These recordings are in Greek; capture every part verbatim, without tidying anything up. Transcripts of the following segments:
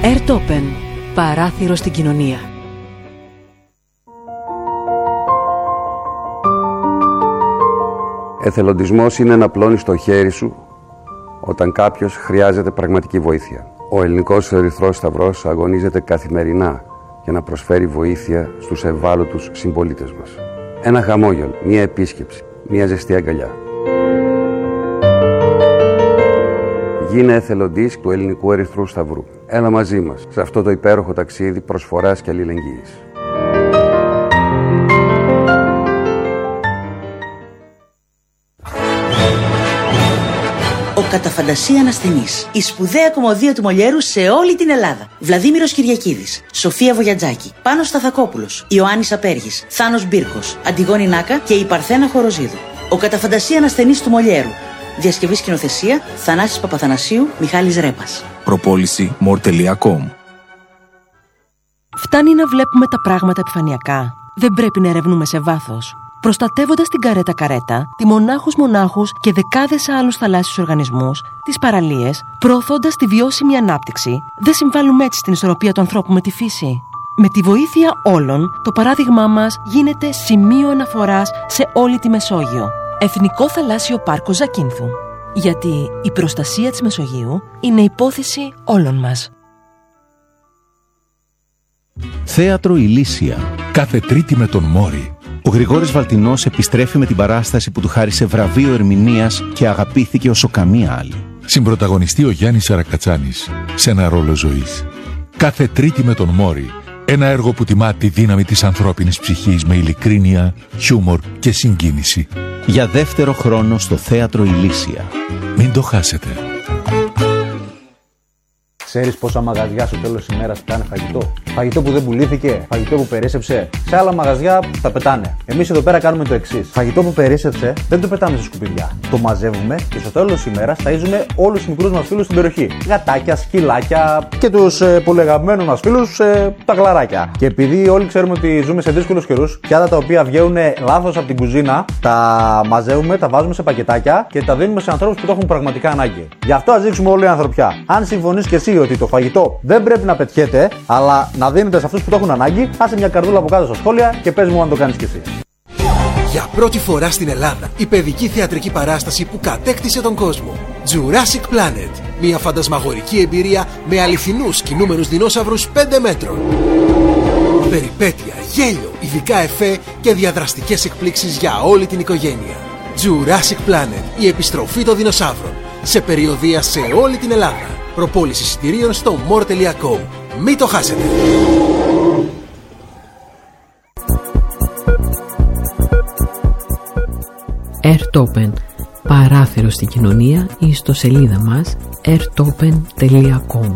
Airtopen. Παράθυρο στην κοινωνία. Εθελοντισμός είναι να πλώνεις το χέρι σου όταν κάποιος χρειάζεται πραγματική βοήθεια. Ο Ελληνικός Ερυθρός Σταυρός αγωνίζεται καθημερινά για να προσφέρει βοήθεια στους ευάλωτους συμπολίτες μας. Ένα χαμόγελο, μία επίσκεψη, μία ζεστή αγκαλιά. Γίνε εθελοντής του Ελληνικού Ερυθρού Σταυρού. Έλα μαζί μας σε αυτό το υπέροχο ταξίδι προσφοράς και αλληλεγγύης. Ο κατά φαντασία ανασθενής. Η σπουδαία κομμωδία του Μολιέρου σε όλη την Ελλάδα. Βλαδίμηρος Κυριακίδης, Σοφία Βογιατζάκη, Πάνος Σταθακόπουλος, Ιωάννης Απέργης, Θάνος Μπύρκος, Αντιγόνη Νάκα και η Παρθένα Χοροζίδου. Ο κατά φαντασία ανασθενής του Μολιέρου. Διασκευή σκηνοθεσία Θανάσης Παπαθανασίου, Μιχάλης Ρέπας. Προπόληση μορ τελεία κομ. Φτάνει να βλέπουμε τα πράγματα επιφανειακά. Δεν πρέπει να ερευνούμε σε βάθος. Προστατεύοντας την καρέτα καρέτα, τη μονάχους μονάχους και δεκάδες άλλους θαλάσσιους οργανισμούς, τις παραλίες, προωθώντας τη βιώσιμη ανάπτυξη, δεν συμβάλλουμε έτσι στην ισορροπία του ανθρώπου με τη φύση. Με τη βοήθεια όλων, το παράδειγμά μας γίνεται σημείο αναφοράς σε όλη τη Μεσόγειο. Εθνικό Θαλάσσιο Πάρκο Ζακίνθου. Γιατί η προστασία της Μεσογείου είναι υπόθεση όλων μας. Θέατρο Ηλίσια. Κάθε Τρίτη με τον Μόρι. Ο Γρηγόρης Βαλτινός επιστρέφει με την παράσταση που του χάρισε βραβείο ερμηνείας και αγαπήθηκε όσο καμία άλλη. Συμπρωταγωνιστεί ο Γιάννης Σαρακατσάνης σε ένα ρόλο ζωής. Κάθε Τρίτη με τον Μόρι. Ένα έργο που τιμά τη δύναμη της ανθρώπινης ψυχής με ειλικρίνεια, χιούμορ και συγκίνηση. Για δεύτερο χρόνο στο Θέατρο Ηλίσια. Μην το χάσετε. Ξέρεις πόσα μαγαζιά στο τέλος της ημέρας πετάνε φαγητό? Φαγητό που δεν πουλήθηκε, φαγητό που περίσσεψε. Σε άλλα μαγαζιά τα πετάνε. Εμείς εδώ πέρα κάνουμε το εξής. Φαγητό που περίσσεψε δεν το πετάμε σε σκουπιδιά. Το μαζεύουμε και στο τέλος της ημέρας ταΐζουμε όλους τους μικρούς μας φίλους στην περιοχή. Γατάκια, σκυλάκια και τους ε, πολύ αγαπημένους μας φίλους, ε, τα γλαράκια. Και επειδή όλοι ξέρουμε ότι ζούμε σε δύσκολους καιρούς, πιάτα τα οποία βγαίνουν λάθος από την κουζίνα, τα μαζεύουμε, τα βάζουμε σε πακετάκια και τα δίνουμε σε ανθρώπους που το έχουν πραγματικά ανάγκη. Γι' αυτό ας δείξουμε όλη η ανθρωπιά. Αν συμφωνείς και εσύ ότι το φαγητό δεν πρέπει να πετιέται, αλλά να δίνεται σε αυτούς που το έχουν ανάγκη, άσε μια καρδούλα από κάτω στα σχόλια και πες μου αν το κάνεις κι εσύ. Για πρώτη φορά στην Ελλάδα, η παιδική θεατρική παράσταση που κατέκτησε τον κόσμο. Jurassic Planet. Μια φαντασμαγορική εμπειρία με αληθινούς κινούμενους δεινόσαυρους πέντε μέτρων. Περιπέτεια, γέλιο, ειδικά εφέ και διαδραστικές εκπλήξεις για όλη την οικογένεια. Jurassic Planet. Η επιστροφή των δεινοσαύρων. Σε περιοδεία σε όλη την Ελλάδα. Προπόληση εισιτηρίων στο μορ τελεία κομ. Μην το χάσετε! Airtopen. Παράθυρο στην κοινωνία. Η ιστοσελίδα μας airtopen τελεία κομ.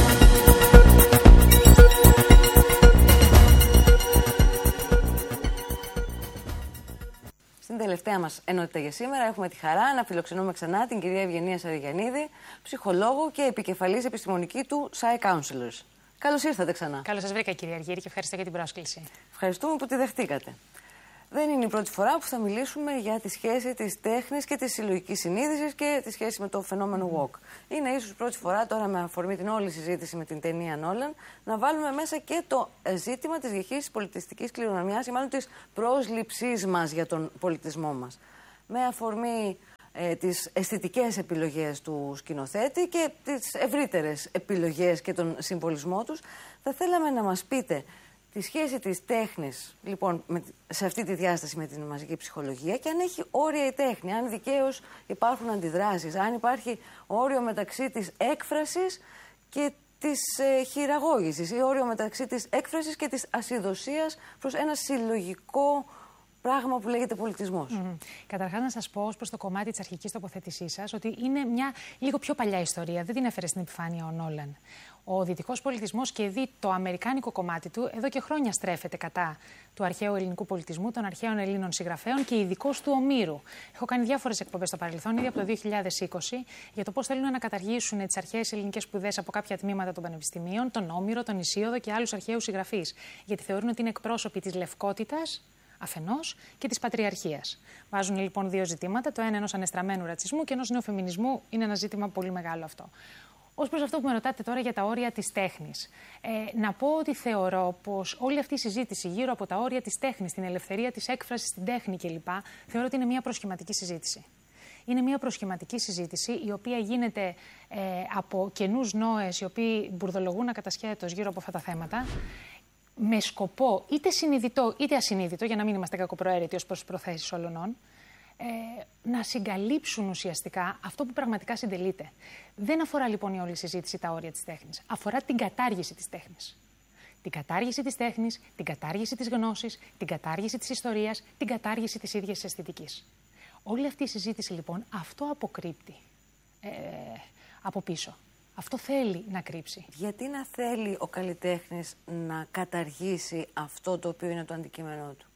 Στην τελευταία μας ενότητα για σήμερα έχουμε τη χαρά να φιλοξενούμε ξανά την κυρία Ευγενία Σαριγιαννίδη, ψυχολόγο και επικεφαλής επιστημονική του Psy Counselors. Καλώς ήρθατε ξανά. Καλώς σας βρήκα, κυρία Αργύρη, και ευχαριστώ για την πρόσκληση. Ευχαριστούμε που τη δεχτήκατε. Δεν είναι η πρώτη φορά που θα μιλήσουμε για τη σχέση της τέχνης και της συλλογικής συνείδησης και τη σχέση με το φαινόμενο walk. Είναι ίσως η πρώτη φορά, τώρα με αφορμή την όλη συζήτηση με την ταινία Νόλαν, να βάλουμε μέσα και το ζήτημα της διαχείρισης πολιτιστικής κληρονομιάς ή μάλλον της πρόσληψής μας για τον πολιτισμό μας. Με αφορμή ε, τις αισθητικές επιλογές του σκηνοθέτη και τις ευρύτερες επιλογές και τον συμβολισμό τους, θα θέλαμε να μας πείτε τη σχέση της τέχνης, λοιπόν, με, σε αυτή τη διάσταση με την μαζική ψυχολογία και αν έχει όρια η τέχνη, αν δικαίως υπάρχουν αντιδράσεις, αν υπάρχει όριο μεταξύ της έκφρασης και της ε, χειραγώγησης ή όριο μεταξύ της έκφρασης και της ασυδοσίας προς ένα συλλογικό πράγμα που λέγεται πολιτισμός. Mm. Καταρχάς, να σας πω ως προς το κομμάτι της αρχικής τοποθέτησής σας ότι είναι μια λίγο πιο παλιά ιστορία. Δεν την έφερε στην επιφάνεια ο Νόλαν. Ο δυτικός πολιτισμός και δι το αμερικάνικο κομμάτι του εδώ και χρόνια στρέφεται κατά του αρχαίου ελληνικού πολιτισμού, των αρχαίων Ελλήνων συγγραφέων και ειδικώς του Ομήρου. Έχω κάνει διάφορες εκπομπές στο παρελθόν, ήδη από το δύο χιλιάδες είκοσι, για το πώς θέλουν να καταργήσουν τις αρχαίες ελληνικές σπουδές από κάποια τμήματα των πανεπιστημίων, τον Όμηρο, τον Ησίοδο και άλλους αρχαίους συγγραφείς. Γιατί θεωρούν ότι είναι εκπρόσωποι της λευκότητας αφενός και της πατριαρχίας. Βάζουν λοιπόν δύο ζητήματα, το ένα ενός ανεστραμμένου ρατσισμού και ενός νεοφεμινισμού, είναι ένα ζήτημα πολύ μεγάλο αυτό. Ως προς αυτό που με ρωτάτε τώρα για τα όρια της τέχνης, ε, να πω ότι θεωρώ πως όλη αυτή η συζήτηση γύρω από τα όρια της τέχνης, την ελευθερία της έκφρασης στην τέχνη κλπ., θεωρώ ότι είναι μια προσχηματική συζήτηση. Είναι μια προσχηματική συζήτηση η οποία γίνεται ε, από καινούς νόες οι οποίοι μπουρδολογούν ακατασχέτως γύρω από αυτά τα θέματα, με σκοπό είτε συνειδητό είτε ασυνείδητο, για να μην είμαστε κακοπροαίρετοι ως προς προθέσεις όλων, ε, να συγκαλύψουν ουσιαστικά αυτό που πραγματικά συντελείται. Δεν αφορά λοιπόν η όλη συζήτηση τα όρια της τέχνης. Αφορά την κατάργηση της τέχνης. Την κατάργηση της τέχνης, την κατάργηση της γνώσης, την κατάργηση της ιστορίας, την κατάργηση της ίδιας της αισθητικής. Όλη αυτή η συζήτηση λοιπόν αυτό αποκρύπτει ε, από πίσω. Αυτό θέλει να κρύψει. Γιατί να θέλει ο καλλιτέχνης να καταργήσει αυτό το οποίο είναι το αντικείμενό του?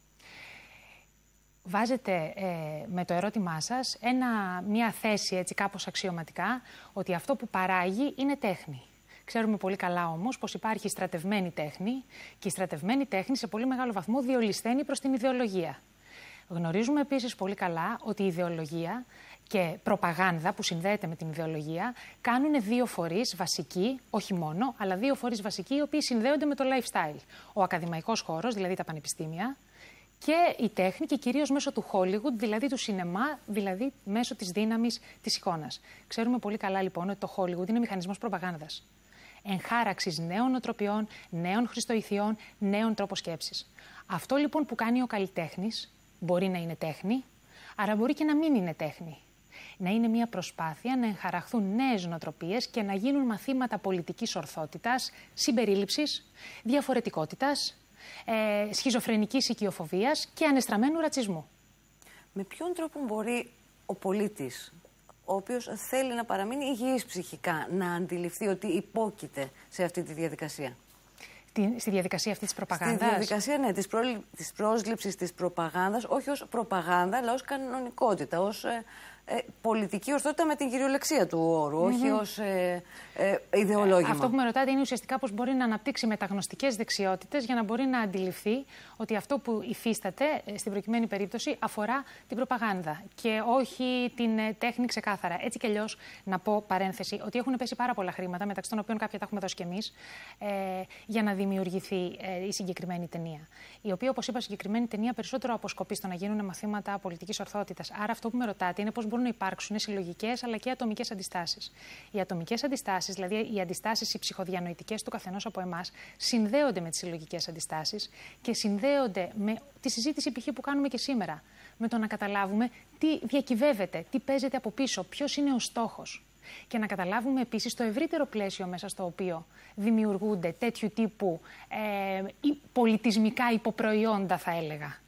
Βάζετε ε, με το ερώτημά σας ένα, μια θέση έτσι κάπως αξιωματικά ότι αυτό που παράγει είναι τέχνη. Ξέρουμε πολύ καλά όμως πως υπάρχει στρατευμένη τέχνη και η στρατευμένη τέχνη σε πολύ μεγάλο βαθμό διολυσθένει προς την ιδεολογία. Γνωρίζουμε επίσης πολύ καλά ότι η ιδεολογία και προπαγάνδα που συνδέεται με την ιδεολογία κάνουν δύο φορείς βασικοί, όχι μόνο, αλλά δύο φορείς βασικοί οι οποίοι συνδέονται με το lifestyle. Ο ακαδημαϊκός χώρος, δηλαδή τα πανεπιστήμια, και η τέχνη και κυρίως μέσω του Hollywood, δηλαδή του σινεμά, δηλαδή μέσω της δύναμης της εικόνας. Ξέρουμε πολύ καλά λοιπόν ότι το Hollywood είναι μηχανισμός προπαγάνδας. Εγχάραξης νέων οτροπιών, νέων χριστοηθειών, νέων τρόπων σκέψης. Αυτό λοιπόν που κάνει ο καλλιτέχνης μπορεί να είναι τέχνη, άρα μπορεί και να μην είναι τέχνη. Να είναι μια προσπάθεια να εγχαραχθούν νέες νοοτροπίες και να γίνουν μαθήματα πολιτικής ορθότητας, συμπερίληψης, διαφορετικότητας, ε, σχιζοφρενικής οικειοφοβίας και ανεστραμμένου ρατσισμού. Με ποιον τρόπο μπορεί ο πολίτης, ο οποίος θέλει να παραμείνει υγιής ψυχικά, να αντιληφθεί ότι υπόκειται σε αυτή τη διαδικασία? Στη διαδικασία αυτή της προπαγάνδας. Στη διαδικασία, ναι, της, προ... της πρόσληψης της προπαγάνδας, όχι ως προπαγάνδα, αλλά ως κανονικότητα, ως ε, ε, πολιτική ορθότητα με την κυριολεξία του όρου, mm-hmm. όχι ως ε, ε, ιδεολόγημα. Αυτό που με ρωτάτε είναι ουσιαστικά πως μπορεί να αναπτύξει μεταγνωστικές δεξιότητες για να μπορεί να αντιληφθεί ότι αυτό που υφίσταται στην προκειμένη περίπτωση αφορά την προπαγάνδα και όχι την ε, τέχνη ξεκάθαρα. Έτσι κι αλλιώς, να πω παρένθεση, ότι έχουν πέσει πάρα πολλά χρήματα, μεταξύ των οποίων κάποια τα έχουμε δώσει κι εμείς, ε, για να δημιουργηθεί ε, η συγκεκριμένη ταινία. Η οποία, όπως είπα, συγκεκριμένη ταινία περισσότερο αποσκοπεί στο να γίνουν μαθήματα πολιτικής ορθότητας. Άρα, αυτό που με ρωτάτε είναι πώς μπορούν να υπάρξουν συλλογικές αλλά και ατομικές αντιστάσεις. Οι ατομικές αντιστάσεις, δηλαδή οι αντιστάσεις οι ψυχοδιανοητικές του καθενός από εμάς, συνδέονται με τις συλλογικές αντιστάσεις και συνδέονται με τη συζήτηση π.χ. που κάνουμε και σήμερα. Με το να καταλάβουμε τι διακυβεύεται, τι παίζεται από πίσω, ποιος είναι ο στόχος. Και να καταλάβουμε επίσης το ευρύτερο πλαίσιο μέσα στο οποίο δημιουργούνται τέτοιου τύπου ε, πολιτισμικά υποπροϊόντα, θα έλεγα.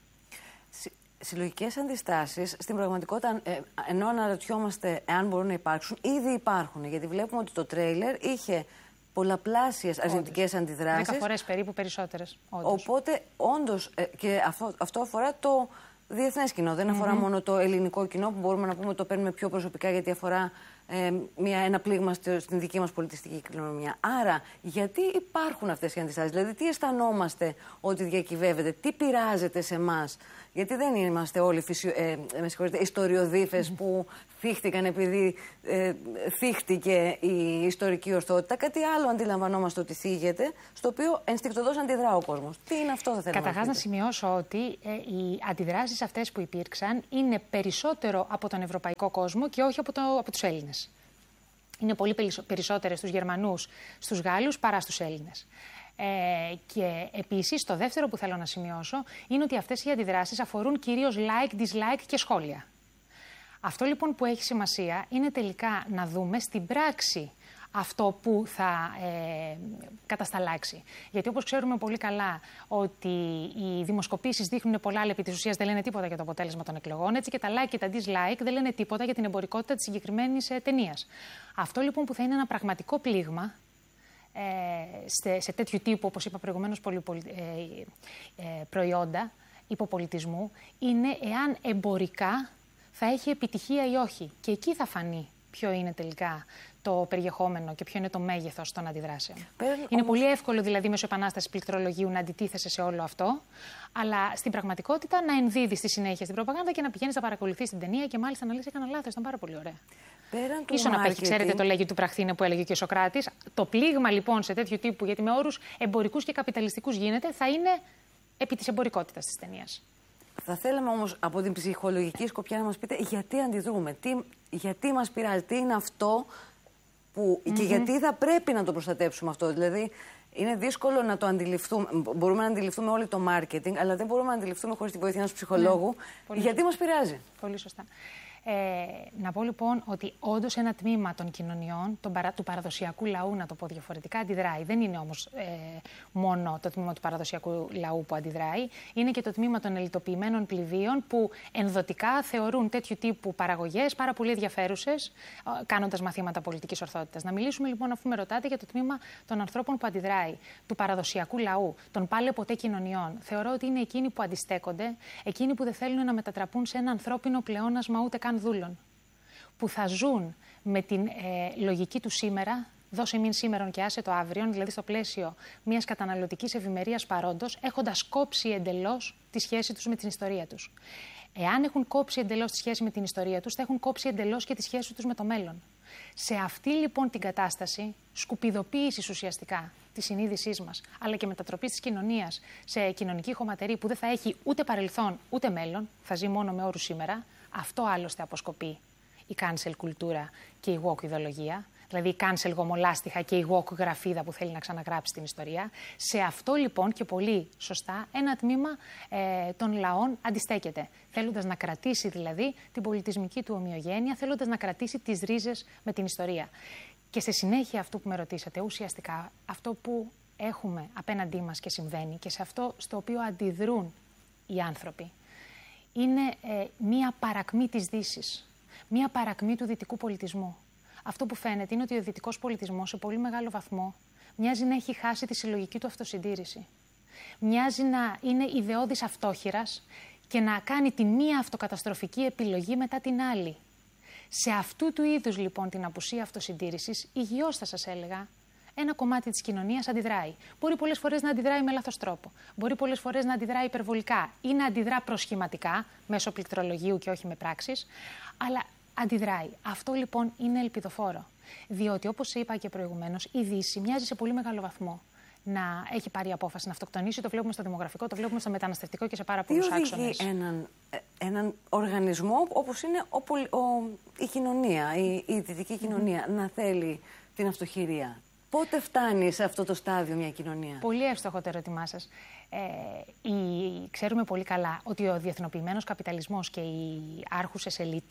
Συλλογικές αντιστάσεις, στην πραγματικότητα, ε, ενώ αναρωτιόμαστε εάν μπορούν να υπάρξουν, ήδη υπάρχουν. Γιατί βλέπουμε ότι το τρέιλερ είχε πολλαπλάσιες αρνητικές αντιδράσεις. Δέκα φορές περίπου περισσότερες. Όντως. Οπότε, όντως, ε, και αυτό, αυτό αφορά το διεθνές κοινό. Δεν αφορά mm-hmm. μόνο το ελληνικό κοινό, που μπορούμε να πούμε το παίρνουμε πιο προσωπικά, γιατί αφορά ε, μια, ένα πλήγμα στην δική μας πολιτιστική κληρονομιά. Άρα, γιατί υπάρχουν αυτές οι αντιστάσεις? Δηλαδή, τι αισθανόμαστε ότι διακυβεύεται, τι πειράζεται σε εμάς? Γιατί δεν είμαστε όλοι φυσιο, ε, με συγχωρείτε, ιστοριοδίφες mm-hmm. που θύχτηκαν επειδή ε, θύχτηκε η ιστορική ορθότητα. Κάτι άλλο αντιλαμβανόμαστε ότι θίγεται, στο οποίο ενστικτωδώς αντιδρά ο κόσμος. Τι είναι αυτό, θα θέλαμε? Καταρχάς, να σημειώσω ότι ε, οι αντιδράσεις αυτές που υπήρξαν είναι περισσότερο από τον ευρωπαϊκό κόσμο και όχι από, το, από τους Έλληνες. Είναι πολύ περισσότερες στους Γερμανούς, στους Γάλλους παρά στους Έλληνες. Ε, και επίσης, το δεύτερο που θέλω να σημειώσω είναι ότι αυτές οι αντιδράσεις αφορούν κυρίως like, dislike και σχόλια. Αυτό λοιπόν που έχει σημασία είναι τελικά να δούμε στην πράξη αυτό που θα ε, κατασταλάξει. Γιατί όπως ξέρουμε πολύ καλά ότι οι δημοσκοπήσεις δείχνουν πολλά, αλλά επί της ουσίας δεν λένε τίποτα για το αποτέλεσμα των εκλογών, έτσι και τα like και τα dislike δεν λένε τίποτα για την εμπορικότητα της συγκεκριμένης ε, ταινίας. Αυτό λοιπόν που θα είναι ένα πραγματικό πλήγμα ε, σε, σε τέτοιου τύπου, όπως είπα προηγουμένως, πολυπολι, ε, ε, προϊόντα υποπολιτισμού, είναι εάν εμπορικά θα έχει επιτυχία ή όχι. Και εκεί θα φανεί ποιο είναι τελικά το περιεχόμενο και ποιο είναι το μέγεθος των αντιδράσεων. Πέρα, είναι όμως πολύ εύκολο δηλαδή μέσω επανάστασης πληκτρολογίου να αντιτίθεσαι σε όλο αυτό, αλλά στην πραγματικότητα να ενδίδεις στη συνέχεια στην προπαγάνδα και να πηγαίνεις να παρακολουθείς την ταινία και μάλιστα να λες: έκανα λάθος, ήταν πάρα πολύ ωραία. Πέραν του Ίσον απέχει, marketing... ξέρετε το λέγει του πραχθήνε που έλεγε και ο Σωκράτης. Το πλήγμα λοιπόν σε τέτοιου τύπου, γιατί με όρους εμπορικούς και καπιταλιστικούς γίνεται, θα είναι επί της εμπορικότητας της ταινίας. Θα θέλαμε όμως από την ψυχολογική σκοπιά να μας πείτε γιατί αντιδρούμε, τι, γιατί μας πειράζει, τι είναι αυτό που, mm-hmm. και γιατί θα πρέπει να το προστατέψουμε αυτό. Δηλαδή, είναι δύσκολο να το αντιληφθούμε. Μπορούμε να αντιληφθούμε όλοι το marketing, αλλά δεν μπορούμε να αντιληφθούμε χωρίς τη βοήθεια ενός ψυχολόγου. Ναι, γιατί μας πειράζει. Πολύ σωστά. Ε, να πω λοιπόν ότι όντως ένα τμήμα των κοινωνιών, τον παρα, του παραδοσιακού λαού, να το πω διαφορετικά, αντιδράει. Δεν είναι όμως ε, μόνο το τμήμα του παραδοσιακού λαού που αντιδράει, είναι και το τμήμα των ελιτοποιημένων πληβίων που ενδοτικά θεωρούν τέτοιου τύπου παραγωγές πάρα πολύ ενδιαφέρουσες, κάνοντας μαθήματα πολιτικής ορθότητας. Να μιλήσουμε λοιπόν, αφού με ρωτάτε, για το τμήμα των ανθρώπων που αντιδράει, του παραδοσιακού λαού, των πάλε ποτέ κοινωνιών. Θεωρώ ότι είναι εκείνοι που αντιστέκονται, εκείνοι που δεν θέλουν να μετατραπούν σε ένα ανθρώπινο πλεόνασμα ούτε καν δούλων, που θα ζουν με την ε, λογική του σήμερα, δώσε μην σήμερον και άσε το αύριον, δηλαδή στο πλαίσιο μιας καταναλωτικής ευημερίας παρόντος, έχοντας κόψει εντελώς τη σχέση τους με την ιστορία τους. Εάν έχουν κόψει εντελώς τη σχέση με την ιστορία τους, θα έχουν κόψει εντελώς και τη σχέση τους με το μέλλον. Σε αυτή λοιπόν την κατάσταση σκουπιδοποίησης ουσιαστικά της συνείδησής μας, αλλά και μετατροπής της κοινωνίας σε κοινωνική χωματερή που δεν θα έχει ούτε παρελθόν ούτε μέλλον, θα ζει μόνο με όρους σήμερα, αυτό άλλωστε αποσκοπεί η cancel κουλτούρα και η woke ιδεολογία, δηλαδή η cancel γομολάστιχα και η woke γραφίδα που θέλει να ξαναγράψει την ιστορία. Σε αυτό λοιπόν και πολύ σωστά ένα τμήμα ε, των λαών αντιστέκεται, θέλοντας να κρατήσει δηλαδή την πολιτισμική του ομοιογένεια, θέλοντας να κρατήσει τις ρίζες με την ιστορία. Και σε συνέχεια αυτό που με ρωτήσατε, ουσιαστικά αυτό που έχουμε απέναντί μας και συμβαίνει και σε αυτό στο οποίο αντιδρούν οι άνθρωποι, είναι ε, μία παρακμή της Δύσης, μία παρακμή του δυτικού πολιτισμού. Αυτό που φαίνεται είναι ότι ο δυτικός πολιτισμός σε πολύ μεγάλο βαθμό μοιάζει να έχει χάσει τη συλλογική του αυτοσυντήρηση. Μοιάζει να είναι ιδεώδης αυτόχειρας και να κάνει τη μία αυτοκαταστροφική επιλογή μετά την άλλη. Σε αυτού του είδους λοιπόν την απουσία αυτοσυντήρησης, υγιώς θα σας έλεγα, ένα κομμάτι της κοινωνίας αντιδράει. Μπορεί πολλές φορές να αντιδράει με λάθος τρόπο. Μπορεί πολλές φορές να αντιδράει υπερβολικά ή να αντιδρά προσχηματικά, μέσω πληκτρολογίου και όχι με πράξεις, αλλά αντιδράει. Αυτό λοιπόν είναι ελπιδοφόρο. Διότι, όπως είπα και προηγουμένως, η Δύση μοιάζει σε πολύ μεγάλο βαθμό να έχει πάρει απόφαση να αυτοκτονήσει. Το βλέπουμε στο δημογραφικό, το βλέπουμε στο μεταναστευτικό και σε πάρα πολλούς άξονες. Τι οδηγεί έναν, έναν οργανισμό όπως είναι ο, ο, η κοινωνία, η, η δυτική κοινωνία, mm-hmm. να θέλει την αυτοχειρία? Πότε φτάνει σε αυτό το στάδιο μια κοινωνία? Πολύ εύστοχο το ερώτημά σας. Ε, η, ξέρουμε πολύ καλά ότι ο διεθνοποιημένος καπιταλισμός και οι άρχουσες ελίτ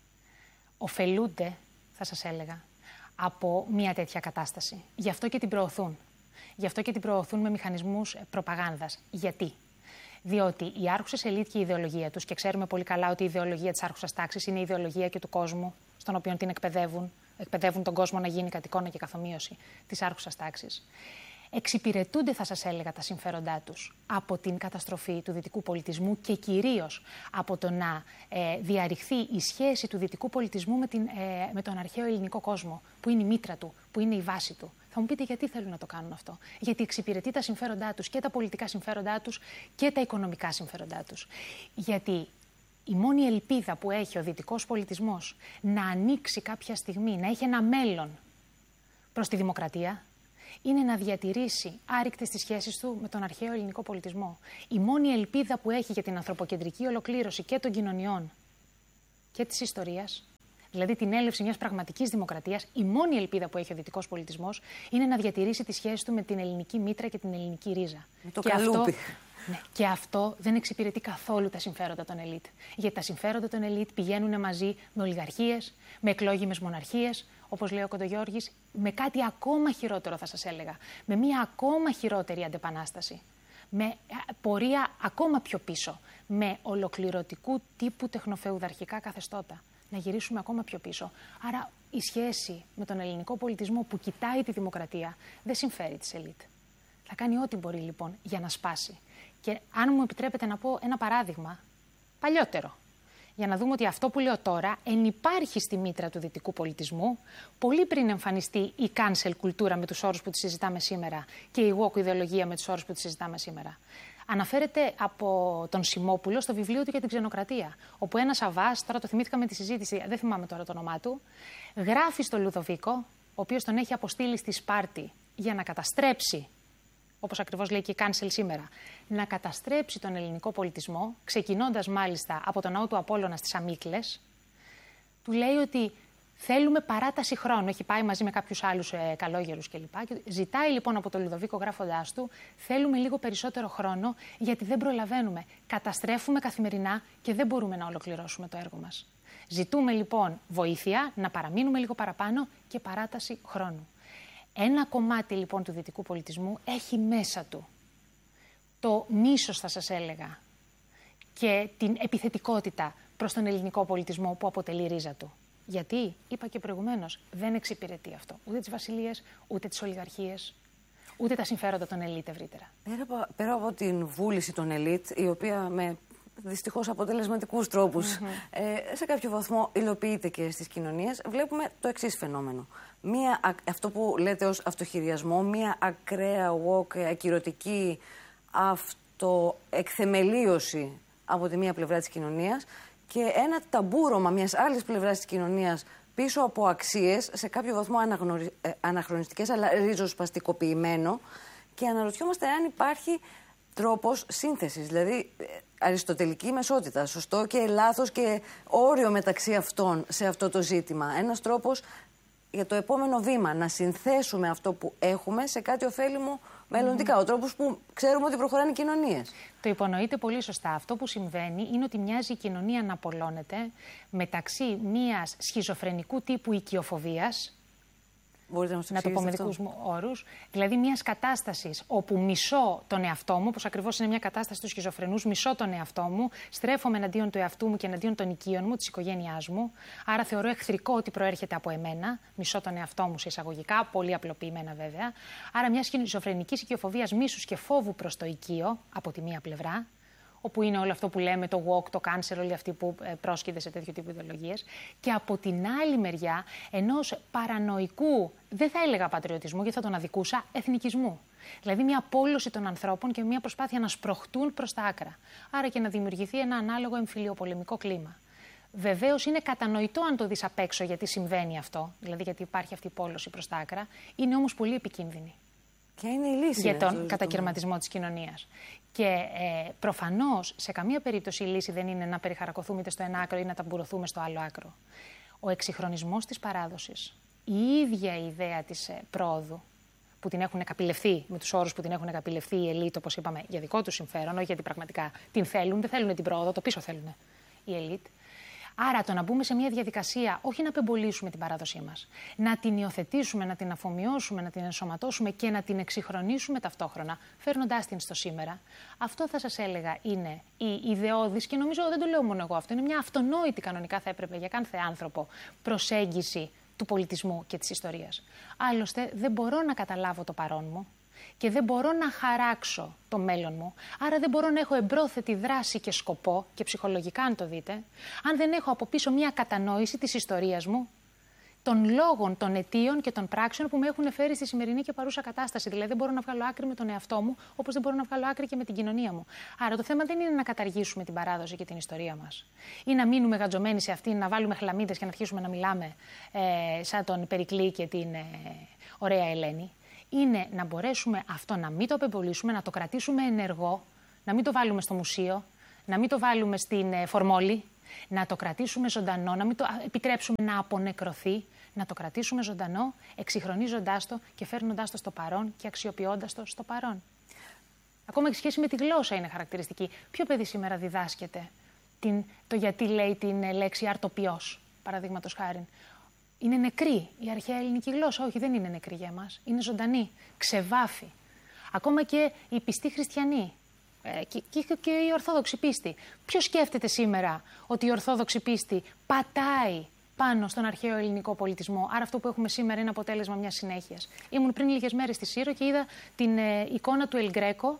ωφελούνται, θα σας έλεγα, από μια τέτοια κατάσταση. Γι' αυτό και την προωθούν. Γι' αυτό και την προωθούν με μηχανισμούς προπαγάνδας. Γιατί? Διότι οι άρχουσες ελίτ και η ιδεολογία τους, και ξέρουμε πολύ καλά ότι η ιδεολογία της άρχουσας τάξης είναι η ιδεολογία και του κόσμου, στον οποίο την εκπαιδεύουν, εκπαιδεύουν τον κόσμο να γίνει κατ' εικόνα και καθομοίωση της άρχουσας τάξης, εξυπηρετούνται, θα σας έλεγα, τα συμφέροντά τους από την καταστροφή του δυτικού πολιτισμού και κυρίως από το να ε, διαρριχθεί η σχέση του δυτικού πολιτισμού με, την, ε, με τον αρχαίο ελληνικό κόσμο, που είναι η μήτρα του, που είναι η βάση του. Θα μου πείτε γιατί θέλουν να το κάνουν αυτό? Γιατί εξυπηρετεί τα συμφέροντά τους, και τα πολιτικά συμφέροντά τους και τα οικονομικά συμφέροντά τους. Γιατί η μόνη ελπίδα που έχει ο δυτικός πολιτισμός να ανοίξει κάποια στιγμή, να έχει ένα μέλλον προς τη δημοκρατία, είναι να διατηρήσει άρρηκτες τις σχέσεις του με τον αρχαίο ελληνικό πολιτισμό. Η μόνη ελπίδα που έχει για την ανθρωποκεντρική ολοκλήρωση και των κοινωνιών και της ιστορίας, δηλαδή την έλευση μιας πραγματικής δημοκρατίας, η μόνη ελπίδα που έχει ο δυτικός πολιτισμός είναι να διατηρήσει τις σχέσεις του με την ελληνική μήτρα και την ελληνική ρίζα. Με το καλούπι. Ναι, και αυτό δεν εξυπηρετεί καθόλου τα συμφέροντα των ελίτ. Γιατί τα συμφέροντα των ελίτ πηγαίνουν μαζί με ολιγαρχίες, με εκλόγιμες μοναρχίες, όπως λέει ο Κοντογιώργης, με κάτι ακόμα χειρότερο, θα σας έλεγα. Με μια ακόμα χειρότερη αντεπανάσταση. Με πορεία ακόμα πιο πίσω. Με ολοκληρωτικού τύπου τεχνοφεουδαρχικά καθεστώτα. Να γυρίσουμε ακόμα πιο πίσω. Άρα η σχέση με τον ελληνικό πολιτισμό που κοιτάει τη δημοκρατία δεν συμφέρει τις ελίτ. Θα κάνει ό,τι μπορεί λοιπόν για να σπάσει. Και αν μου επιτρέπετε να πω ένα παράδειγμα παλιότερο, για να δούμε ότι αυτό που λέω τώρα ενυπάρχει στη μήτρα του δυτικού πολιτισμού πολύ πριν εμφανιστεί η cancel κουλτούρα με τους όρους που τη συζητάμε σήμερα και η woke ιδεολογία με τους όρους που τη συζητάμε σήμερα. αναφέρεται από τον Σιμόπουλο στο βιβλίο του για την ξενοκρατία. Όπου ένας Αβάς, τώρα το θυμήθηκα με τη συζήτηση, δεν θυμάμαι τώρα το όνομά του, γράφει στο Λουδοβίκο, ο οποίος τον έχει αποστείλει στη Σπάρτη για να καταστρέψει, όπως ακριβώς λέει και η Κάνσελ σήμερα, να καταστρέψει τον ελληνικό πολιτισμό, ξεκινώντας μάλιστα από τον ναό του Απόλλωνα στις Αμίκλες. Του λέει ότι θέλουμε παράταση χρόνου. Έχει πάει μαζί με κάποιους άλλους ε, καλόγερους κλπ. Και ζητάει λοιπόν από τον Λουδοβίκο, γράφοντάς του, θέλουμε λίγο περισσότερο χρόνο, γιατί δεν προλαβαίνουμε. Καταστρέφουμε καθημερινά και δεν μπορούμε να ολοκληρώσουμε το έργο μας. Ζητούμε λοιπόν βοήθεια, να παραμείνουμε λίγο παραπάνω και παράταση χρόνου. Ένα κομμάτι λοιπόν του δυτικού πολιτισμού έχει μέσα του το μίσος, θα σας έλεγα, και την επιθετικότητα προς τον ελληνικό πολιτισμό που αποτελεί ρίζα του. Γιατί, είπα και προηγουμένως, δεν εξυπηρετεί αυτό ούτε τις βασιλείες, ούτε τις ολιγαρχίες, ούτε τα συμφέροντα των ελίτ ευρύτερα. Πέρα από, πέρα από την βούληση των ελίτ, η οποία με δυστυχώς αποτελεσματικούς τρόπους mm-hmm. ε, σε κάποιο βαθμό υλοποιείται και στις κοινωνίες, βλέπουμε το εξής φαινόμενο. Μία, αυτό που λέτε ως αυτοχειριασμό, μία ακραία woke, ακυρωτική αυτοεκθεμελίωση από τη μία πλευρά της κοινωνίας και ένα ταμπούρωμα μιας άλλης πλευράς της κοινωνίας πίσω από αξίες, σε κάποιο βαθμό αναγνωρι... ε, αναχρονιστικές, αλλά ριζοσπαστικοποιημένο, και αναρωτιόμαστε αν υπάρχει τρόπος σύνθεσης, δηλαδή ε, αριστοτελική μεσότητα, σωστό και λάθος και όριο μεταξύ αυτών σε αυτό το ζήτημα. Ένας τρόπος για το επόμενο βήμα, να συνθέσουμε αυτό που έχουμε σε κάτι ωφέλιμο μελλοντικά. Mm. Ο τρόπος που ξέρουμε ότι προχωράνε οι κοινωνίες. Το υπονοείτε πολύ σωστά. Αυτό που συμβαίνει είναι ότι μοιάζει η κοινωνία να απολώνεται μεταξύ μιας σχιζοφρενικού τύπου οικειοφοβίας. Μπορείτε να, να το πω με δικούς μου όρους. Δηλαδή, μιας κατάστασης όπου μισώ τον εαυτό μου, όπως ακριβώς είναι μια κατάσταση του σχιζοφρενούς, μισώ τον εαυτό μου, στρέφομαι εναντίον του εαυτού μου και εναντίον των οικείων μου, της οικογένειάς μου. Άρα, θεωρώ εχθρικό ότι προέρχεται από εμένα. Μισώ τον εαυτό μου σε εισαγωγικά, πολύ απλοποιημένα βέβαια. Άρα, μια σχιζοφρενική οικειοφοβίας, μίσους και φόβου προς το οικείο από τη μία πλευρά, όπου είναι όλο αυτό που λέμε, το woke, το cancer, όλοι αυτοί που ε, πρόσκειται σε τέτοιο τύπου ιδεολογίες. Και από την άλλη μεριά, ενός παρανοϊκού, δεν θα έλεγα πατριωτισμού, γιατί θα τον αδικούσα, εθνικισμού. Δηλαδή, μια απόλυση των ανθρώπων και μια προσπάθεια να σπροχτούν προς τα άκρα. Άρα και να δημιουργηθεί ένα ανάλογο εμφυλιοπολεμικό κλίμα. Βεβαίως, είναι κατανοητό αν το δεις απ' έξω γιατί συμβαίνει αυτό, δηλαδή γιατί υπάρχει αυτή η πόλωση προς τα άκρα, είναι όμως πολύ επικίνδυνη. Ποια είναι η λύση για τον κατακαιρματισμό της κοινωνίας. Και ε, προφανώς σε καμία περίπτωση η λύση δεν είναι να περιχαρακωθούμε είτε στο ένα άκρο ή να ταμπουρωθούμε στο άλλο άκρο. Ο εξυγχρονισμός της παράδοσης, η ίδια η ιδέα της ε, πρόοδου, που την έχουν καπηλευθεί, με τους όρους που την έχουν καπηλευθεί οι ελίτ, όπως είπαμε, για δικό τους συμφέρον, όχι γιατί πραγματικά την θέλουν, δεν θέλουν την πρόοδο, το πίσω θέλουν οι ελίτ. Άρα το να μπούμε σε μια διαδικασία, όχι να απεμπολίσουμε την παράδοσή μας, να την υιοθετήσουμε, να την αφομοιώσουμε, να την ενσωματώσουμε και να την εξυγχρονίσουμε ταυτόχρονα, φέρνοντάς την στο σήμερα, αυτό θα σας έλεγα είναι η ιδεώδης, και νομίζω δεν το λέω μόνο εγώ αυτό, είναι μια αυτονόητη κανονικά θα έπρεπε για κάθε άνθρωπο προσέγγιση του πολιτισμού και της ιστορίας. Άλλωστε δεν μπορώ να καταλάβω το παρόν μου και δεν μπορώ να χαράξω το μέλλον μου, άρα δεν μπορώ να έχω εμπρόθετη δράση και σκοπό, και ψυχολογικά αν το δείτε, αν δεν έχω από πίσω μια κατανόηση της ιστορίας μου, των λόγων, των αιτίων και των πράξεων που με έχουν φέρει στη σημερινή και παρούσα κατάσταση. Δηλαδή δεν μπορώ να βγάλω άκρη με τον εαυτό μου, όπως δεν μπορώ να βγάλω άκρη και με την κοινωνία μου. Άρα το θέμα δεν είναι να καταργήσουμε την παράδοση και την ιστορία μας, ή να μείνουμε γατζωμένοι σε αυτήν, να βάλουμε χλαμίδες και να αρχίσουμε να μιλάμε ε, σαν τον Περικλή και την ε, ωραία Ελένη. Είναι να μπορέσουμε αυτό να μην το απεμπολίσουμε, να το κρατήσουμε ενεργό, να μην το βάλουμε στο μουσείο, να μην το βάλουμε στην ε, φορμόλη, να το κρατήσουμε ζωντανό, να μην το επιτρέψουμε να απονεκρωθεί, να το κρατήσουμε ζωντανό, εξυγχρονίζοντάς το και φέρνοντάς το στο παρόν και αξιοποιώντας το στο παρόν. Ακόμα και σχέση με τη γλώσσα είναι χαρακτηριστική. Ποιο παιδί σήμερα διδάσκεται την, το γιατί λέει την λέξη αρτοπιός, παραδείγματος χάριν. Είναι νεκρή η αρχαία ελληνική γλώσσα. Όχι, δεν είναι νεκρή για μας. Είναι ζωντανή, ξεβάφει. Ακόμα και οι πιστοί χριστιανοί ε, και, και, και η ορθόδοξη πίστη. Ποιος σκέφτεται σήμερα ότι η ορθόδοξη πίστη πατάει πάνω στον αρχαίο ελληνικό πολιτισμό? Άρα αυτό που έχουμε σήμερα είναι αποτέλεσμα μιας συνέχειας. Ήμουν πριν λίγες μέρες στη Σύρο και είδα την ε, εικόνα του Ελγκρέκο,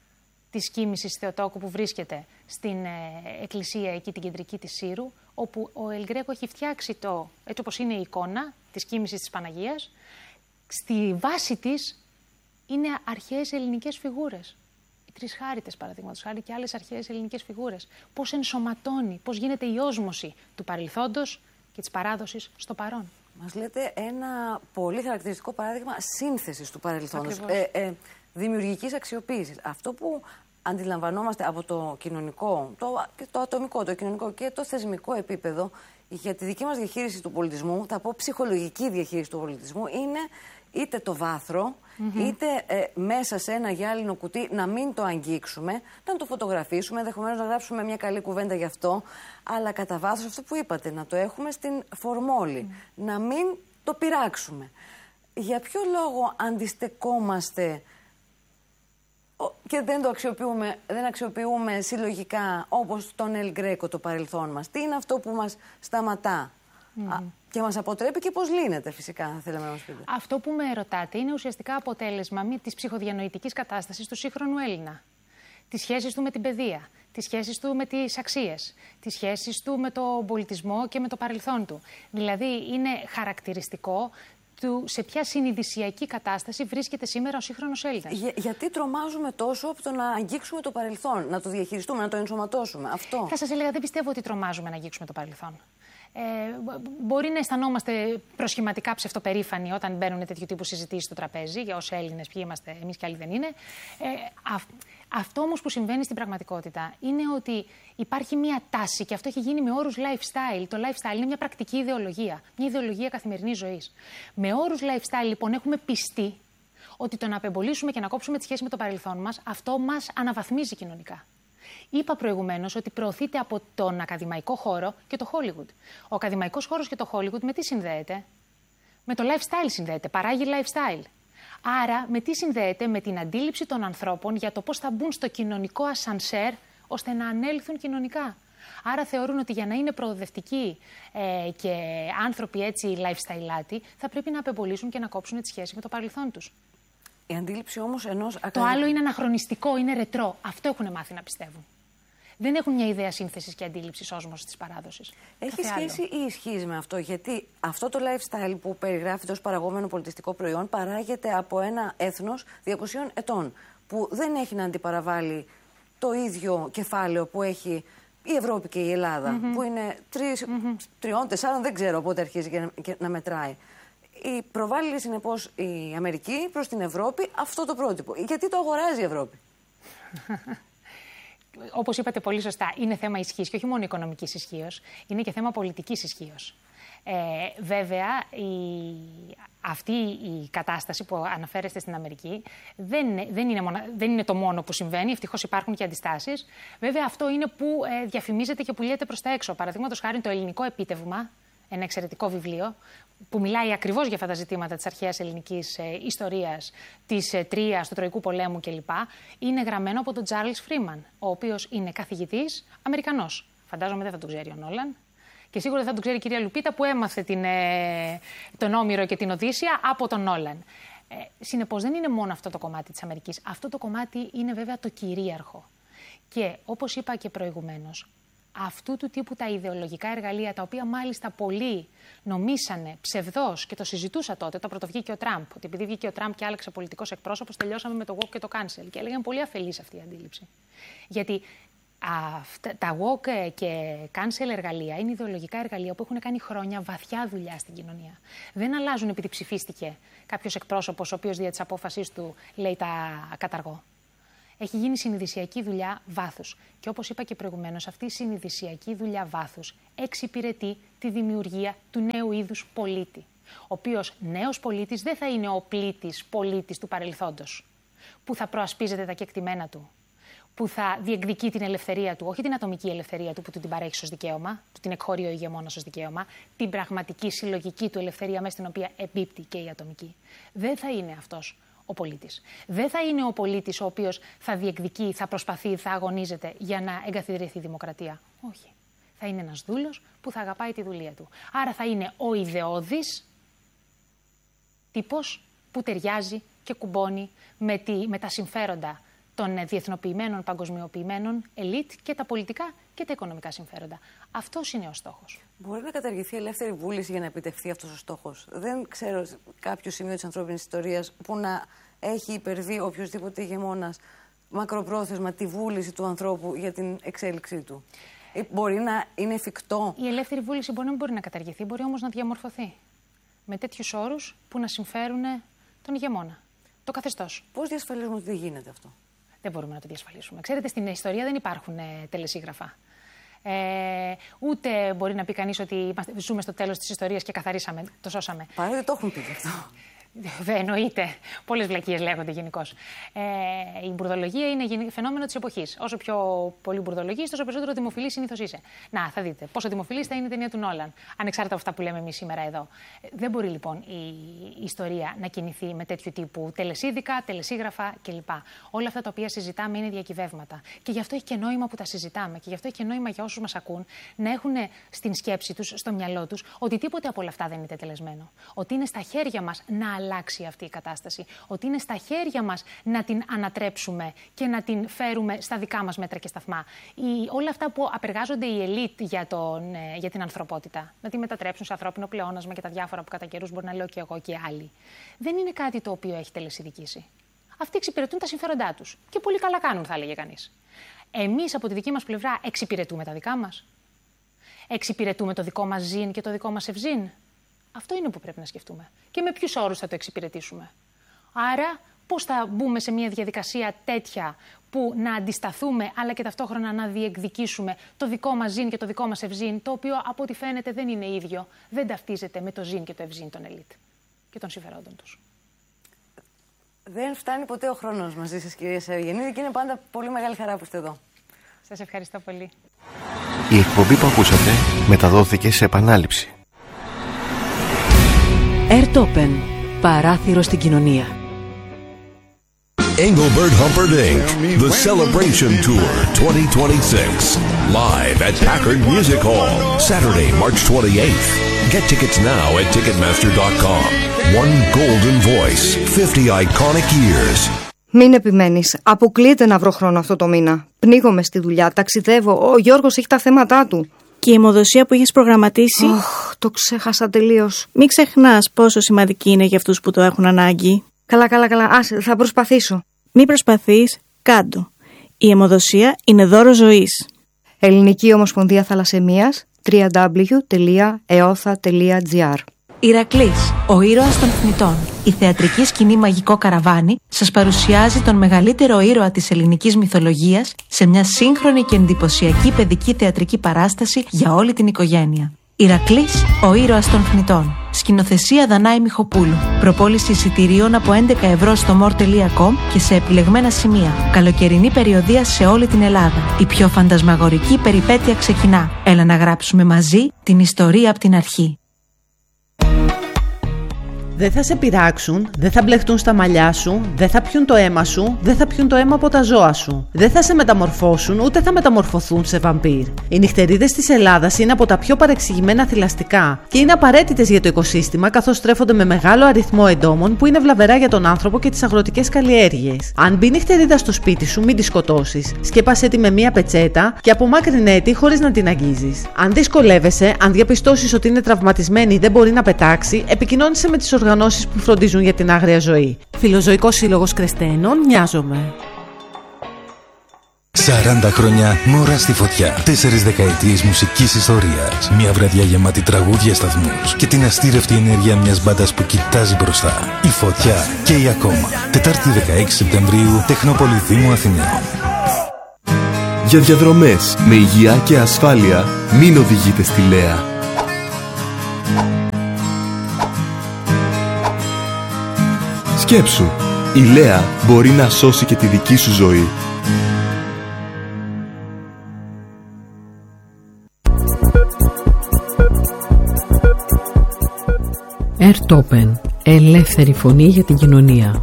της Κοίμησης Θεοτόκου, που βρίσκεται στην ε, εκκλησία εκεί την κεντρική της Σύρου, όπου ο Ελγκρέκο έχει φτιάξει το, έτσι όπως είναι η εικόνα της Κοίμησης της Παναγίας. Στη βάση της είναι αρχαίες ελληνικές φιγούρες. Τρεις Χάριτες, παραδείγματος χάρη, και άλλες αρχαίες ελληνικές φιγούρες. Πώς ενσωματώνει, πώς γίνεται η όσμωση του παρελθόντος και της παράδοσης στο παρόν. Μας λέτε ένα πολύ χαρακτηριστικό παράδειγμα σύνθεσης του παρελθόντος, ε, ε, δημιουργικής αξιοποίησης. Αυτό που αντιλαμβανόμαστε από το κοινωνικό, το, το ατομικό, το κοινωνικό και το θεσμικό επίπεδο για τη δική μας διαχείριση του πολιτισμού, θα πω ψυχολογική διαχείριση του πολιτισμού, είναι είτε το βάθρο, mm-hmm. είτε ε, μέσα σε ένα γυάλινο κουτί να μην το αγγίξουμε, να το φωτογραφίσουμε, ενδεχομένως να γράψουμε μια καλή κουβέντα γι' αυτό, αλλά κατά βάθος αυτό που είπατε, να το έχουμε στην φορμόλη, mm. να μην το πειράξουμε. Για ποιο λόγο αντιστεκόμαστε και δεν το αξιοποιούμε, δεν αξιοποιούμε συλλογικά όπως τον Ελ Γκρέκο το παρελθόν μας? Τι είναι αυτό που μας σταματά mm. α, και μας αποτρέπει και πώς λύνεται φυσικά, θέλαμε να μας πείτε? Αυτό που με ρωτάτε είναι ουσιαστικά αποτέλεσμα της ψυχοδιανοητικής κατάστασης του σύγχρονου Έλληνα. Τις σχέσεις του με την παιδεία, τις σχέσεις του με τις αξίες, τις σχέσεις του με τον πολιτισμό και με το παρελθόν του. Δηλαδή είναι χαρακτηριστικό του σε ποια συνειδησιακή κατάσταση βρίσκεται σήμερα ο σύγχρονος Έλληνας. Για, γιατί τρομάζουμε τόσο από το να αγγίξουμε το παρελθόν, να το διαχειριστούμε, να το ενσωματώσουμε? Αυτό. Θα σας έλεγα, δεν πιστεύω ότι τρομάζουμε να αγγίξουμε το παρελθόν. Ε, μπορεί να αισθανόμαστε προσχηματικά ψευτοπερήφανοι όταν μπαίνουν τέτοιου τύπου συζητήσεις στο τραπέζι, για όσοι Έλληνες, ποιοι είμαστε, εμείς και άλλοι δεν είναι. Ε, α, αυτό όμως που συμβαίνει στην πραγματικότητα είναι ότι υπάρχει μια τάση, και αυτό έχει γίνει με όρους lifestyle. Το lifestyle είναι μια πρακτική ιδεολογία, μια ιδεολογία καθημερινής ζωής. Με όρους lifestyle, λοιπόν, έχουμε πιστεί ότι το να απεμπολίσουμε και να κόψουμε τη σχέση με το παρελθόν μας, αυτό μας αναβαθμίζει κοινωνικά. Είπα προηγουμένως ότι προωθείται από τον ακαδημαϊκό χώρο και το Hollywood. Ο ακαδημαϊκός χώρος και το Hollywood με τι συνδέεται? Με το lifestyle συνδέεται, παράγει lifestyle. Άρα με τι συνδέεται? Με την αντίληψη των ανθρώπων για το πώς θα μπουν στο κοινωνικό ασανσέρ ώστε να ανέλθουν κοινωνικά. Άρα θεωρούν ότι για να είναι προοδευτικοί ε, και άνθρωποι έτσι lifestyle-άτοι θα πρέπει να απεμπολίσουν και να κόψουν τη σχέση με το παρελθόν τους. Η αντίληψη όμως ενός ακαδημαϊκού... Το άλλο είναι αναχρονιστικό, είναι ρετρό. Αυτό έχουν μάθει να πιστεύουν. Δεν έχουν μια ιδέα σύνθεσης και αντίληψης όσμωσης της παράδοσης. Έχει σχέση ή ισχύει με αυτό? Γιατί αυτό το lifestyle που περιγράφεται ως παραγόμενο πολιτιστικό προϊόν παράγεται από ένα έθνος διακοσίων ετών, που δεν έχει να αντιπαραβάλει το ίδιο κεφάλαιο που έχει η Ευρώπη και η Ελλάδα, mm-hmm. που είναι τρεις, mm-hmm. τριών, τεσσάρων, δεν ξέρω πότε αρχίζει και να, και να μετράει. Η προβάλλει συνεπώς η Αμερική προς την Ευρώπη αυτό το πρότυπο. Γιατί το αγοράζει η Ευρώπη? Όπως είπατε πολύ σωστά, είναι θέμα ισχύς και όχι μόνο οικονομικής ισχύως, είναι και θέμα πολιτικής ισχύως. Ε, βέβαια, η, αυτή η κατάσταση που αναφέρεστε στην Αμερική δεν, δεν, είναι μονα, δεν είναι το μόνο που συμβαίνει, ευτυχώς υπάρχουν και αντιστάσεις. Βέβαια, αυτό είναι που ε, διαφημίζεται και πουλιέται προς τα έξω. Παραδείγματος χάρη, το ελληνικό επίτευγμα, ένα εξαιρετικό βιβλίο, που μιλάει ακριβώς για αυτά τα ζητήματα της αρχαίας ελληνικής ε, ιστορίας, της ε, Τρίας, του Τροϊκού Πολέμου κλπ. Είναι γραμμένο από τον Τσάρλς Φρίμαν, ο οποίος είναι καθηγητής Αμερικανός. Φαντάζομαι δεν θα τον ξέρει ο Νόλαν. Και σίγουρα δεν θα τον ξέρει η κυρία Λουπίτα που έμαθε την, ε, τον Όμηρο και την Οδύσσεια από τον Νόλαν. Ε, συνεπώς δεν είναι μόνο αυτό το κομμάτι της Αμερικής. Αυτό το κομμάτι είναι βέβαια το κυρίαρχο. Και όπως είπα και προηγουμένως, αυτού του τύπου τα ιδεολογικά εργαλεία, τα οποία μάλιστα πολλοί νομίσανε ψευδώς και το συζητούσα τότε, το πρωτοβγήκε ο Τραμπ, ότι επειδή βγήκε ο Τραμπ και άλλαξε πολιτικός εκπρόσωπος, τελειώσαμε με το woke και το cancel. Και έλεγαν πολύ αφελής αυτή η αντίληψη. Γιατί αυτά, τα woke και cancel εργαλεία είναι ιδεολογικά εργαλεία που έχουν κάνει χρόνια βαθιά δουλειά στην κοινωνία. Δεν αλλάζουν επειδή ψηφίστηκε κάποιος εκπρόσωπος ο οποίος δια της απόφασής του λέει τα καταργώ. Έχει γίνει συνειδησιακή δουλειά βάθους. Και όπως είπα και προηγουμένως, αυτή η συνειδησιακή δουλειά βάθους εξυπηρετεί τη δημιουργία του νέου είδους πολίτη. Ο οποίος νέος πολίτης δεν θα είναι ο πλήτης πολίτης του παρελθόντος, που θα προασπίζεται τα κεκτημένα του, που θα διεκδικεί την ελευθερία του, όχι την ατομική ελευθερία του που του την παρέχει ως δικαίωμα, του την εκχωρεί ο ηγεμόνας ως δικαίωμα, την πραγματική συλλογική του ελευθερία μέσα στην οποία εμπίπτει και η ατομική. Δεν θα είναι αυτός ο πολίτης. Δεν θα είναι ο πολίτης ο οποίος θα διεκδικεί, θα προσπαθεί, θα αγωνίζεται για να εγκαθιδρυθεί η δημοκρατία. Όχι. Θα είναι ένας δούλος που θα αγαπάει τη δουλεία του. Άρα θα είναι ο ιδεώδης τύπος που ταιριάζει και κουμπώνει με, τη, με τα συμφέροντα των διεθνοποιημένων, παγκοσμιοποιημένων ελίτ και τα πολιτικά και τα οικονομικά συμφέροντα. Αυτός είναι ο στόχος. Μπορεί να καταργηθεί η ελεύθερη βούληση για να επιτευχθεί αυτός ο στόχος? Δεν ξέρω κάποιο σημείο της ανθρώπινης ιστορίας που να έχει υπερβεί οποιοδήποτε ηγεμόνας μακροπρόθεσμα τη βούληση του ανθρώπου για την εξέλιξή του? Μπορεί να είναι εφικτό? Η ελεύθερη βούληση μπορεί να μπορεί να καταργηθεί, μπορεί όμως να διαμορφωθεί με τέτοιους όρους που να συμφέρουν τον ηγεμόνα, το καθεστώς. Πώς διασφαλίζουμε ότι δεν γίνεται αυτό? Δεν μπορούμε να το διασφαλίσουμε. Ξέρετε, στην ιστορία δεν υπάρχουν ε, τελεσίγραφα. Ε, ούτε μπορεί να πει κανείς ότι είμαστε, ζούμε στο τέλος της ιστορίας και καθαρίσαμε, το σώσαμε. Παρότι το έχουν πει γι' αυτό. Δεν εννοείται. Πολλές βλακίες λέγονται γενικώς. Ε, η μπουρδολογία είναι φαινόμενο της εποχής. Όσο πιο πολύ μπουρδολογείς, τόσο περισσότερο δημοφιλής συνήθως είσαι. Να, θα δείτε. Πόσο δημοφιλής θα είναι η ταινία του Νόλαν, ανεξάρτητα από αυτά που λέμε εμείς σήμερα εδώ. Δεν μπορεί λοιπόν η ιστορία να κινηθεί με τέτοιου τύπου τελεσίδικα, τελεσίγραφα κλπ. Όλα αυτά τα οποία συζητάμε είναι διακυβεύματα. Και γι' αυτό έχει και νόημα που τα συζητάμε. Και γι' αυτό έχει και νόημα για όσους μας ακούν να έχουν στην σκέψη τους, στο μυαλό τους, ότι τίποτε από όλα αυτά δεν είναι τετελεσμένο. Ότι είναι στα χέρια μας να αλλάξει αυτή η κατάσταση. Ότι είναι στα χέρια μας να την ανατρέψουμε και να την φέρουμε στα δικά μας μέτρα και σταθμά. Η, όλα αυτά που απεργάζονται οι ελίτ για, τον, ε, για την ανθρωπότητα, να τη μετατρέψουν σε ανθρώπινο πλεόνασμα και τα διάφορα που κατά καιρούς μπορεί να λέω και εγώ και άλλοι, δεν είναι κάτι το οποίο έχει τελεσιδικήσει. Αυτοί εξυπηρετούν τα συμφέροντά τους. Και πολύ καλά κάνουν, θα έλεγε κανείς. Εμείς από τη δική μας πλευρά εξυπηρετούμε τα δικά μας. Εξυπηρετούμε το δικό μας ζήν και το δικό μας ευζήν. Αυτό είναι που πρέπει να σκεφτούμε. Και με ποιους όρους θα το εξυπηρετήσουμε. Άρα, πώς θα μπούμε σε μια διαδικασία τέτοια που να αντισταθούμε, αλλά και ταυτόχρονα να διεκδικήσουμε το δικό μας ζήν και το δικό μας ευζήν, το οποίο από ό,τι φαίνεται δεν είναι ίδιο, δεν ταυτίζεται με το ζήν και το ευζήν των ελίτ και των συμφερόντων τους. Δεν φτάνει ποτέ ο χρόνος μαζί σας, κυρία Σαρουγεννίδη, και είναι πάντα πολύ μεγάλη χαρά που είστε εδώ. Σας ευχαριστώ πολύ. Η εκπομπή που ακούσατε μεταδόθηκε σε επανάληψη. Airtopen. Παράθυρο στην κοινωνία. Engelbert Humperdinck, The Celebration Tour twenty twenty-six, live at Packard Music Hall, Saturday, March twenty-eighth. Get tickets now at ticketmaster dot com. One golden voice, fifty iconic years. Μην επιμένεις. Αποκλείεται να βρω χρόνο αυτό το μήνα. Πνίγομαι στη δουλειά, ταξιδεύω. Ο Γιώργος έχει τα θέματα του. Και η αιμοδοσία που έχεις προγραμματίσει. Oh, το ξέχασα τελείως. Μην ξεχνάς πόσο σημαντική είναι για αυτούς που το έχουν ανάγκη. Καλά, καλά, καλά. Άσε, θα προσπαθήσω. Μην προσπαθείς, κάντο. Η αιμοδοσία είναι δώρο ζωής. Ελληνική Ομοσπονδία Θαλασσαιμίας, double-u double-u double-u τελεία εόθα τελεία τζι άρ. Ηρακλής, ο ήρωας των θνητών. Η θεατρική σκηνή Μαγικό Καραβάνι σας παρουσιάζει τον μεγαλύτερο ήρωα της ελληνικής μυθολογίας σε μια σύγχρονη και εντυπωσιακή παιδική θεατρική παράσταση για όλη την οικογένεια. Ηρακλής, ο ήρωας των θνητών. Σκηνοθεσία Δανάη Μιχοπούλου. Προπόληση εισιτηρίων από έντεκα ευρώ στο μορ τελεία κομ και σε επιλεγμένα σημεία. Καλοκαιρινή περιοδεία σε όλη την Ελλάδα. Η πιο φαντασμαγορική περιπέτεια ξεκινά. Έλα να γράψουμε μαζί την ιστορία από την αρχή. Δεν θα σε πειράξουν, δεν θα μπλεχτούν στα μαλλιά σου, δεν θα πιούν το αίμα σου, δεν θα πιούν το αίμα από τα ζώα σου. Δεν θα σε μεταμορφώσουν, ούτε θα μεταμορφωθούν σε βαμπύρ. Οι νυχτερίδες της Ελλάδας είναι από τα πιο παρεξηγημένα θηλαστικά και είναι απαραίτητες για το οικοσύστημα, καθώς στρέφονται με μεγάλο αριθμό εντόμων που είναι βλαβερά για τον άνθρωπο και τις αγροτικές καλλιέργειες. Αν μπει νυχτερίδα στο σπίτι σου, μην τη σκοτώσεις. Σκέπασέ τη με μία πετσέτα και απομάκρυνέ τη χωρίς να την αγγίζεις. Αν δυσκολεύεσαι, αν διαπιστώσεις ότι είναι τραυματισμένη ή δεν μπορεί να πετάξει, επικοινώνησε με τις οργανώσεις που φροντίζουν για την άγρια ζωή. Φιλοζωικός Σύλλογος Κρεστένων, Μοιάζομαι. σαράντα χρόνια μωρά στη φωτιά. Τέσσερις δεκαετίες μουσικής ιστορίας. Μια βραδιά γεμάτη τραγούδια, σταθμούς και την αστήρευτη ενέργεια μιας μπάντας που κοιτάζει μπροστά. Η φωτιά και η ακόμα. Τετάρτη δεκαέξι Σεπτεμβρίου, Τεχνόπολη Δήμου Αθηναίων. Για διαδρομές με υγεία και ασφάλεια, μην οδηγείτε στη Λέα. Σκέψου, η Λέα μπορεί να σώσει και τη δική σου ζωή. Airtopen, ελεύθερη φωνή για την κοινωνία.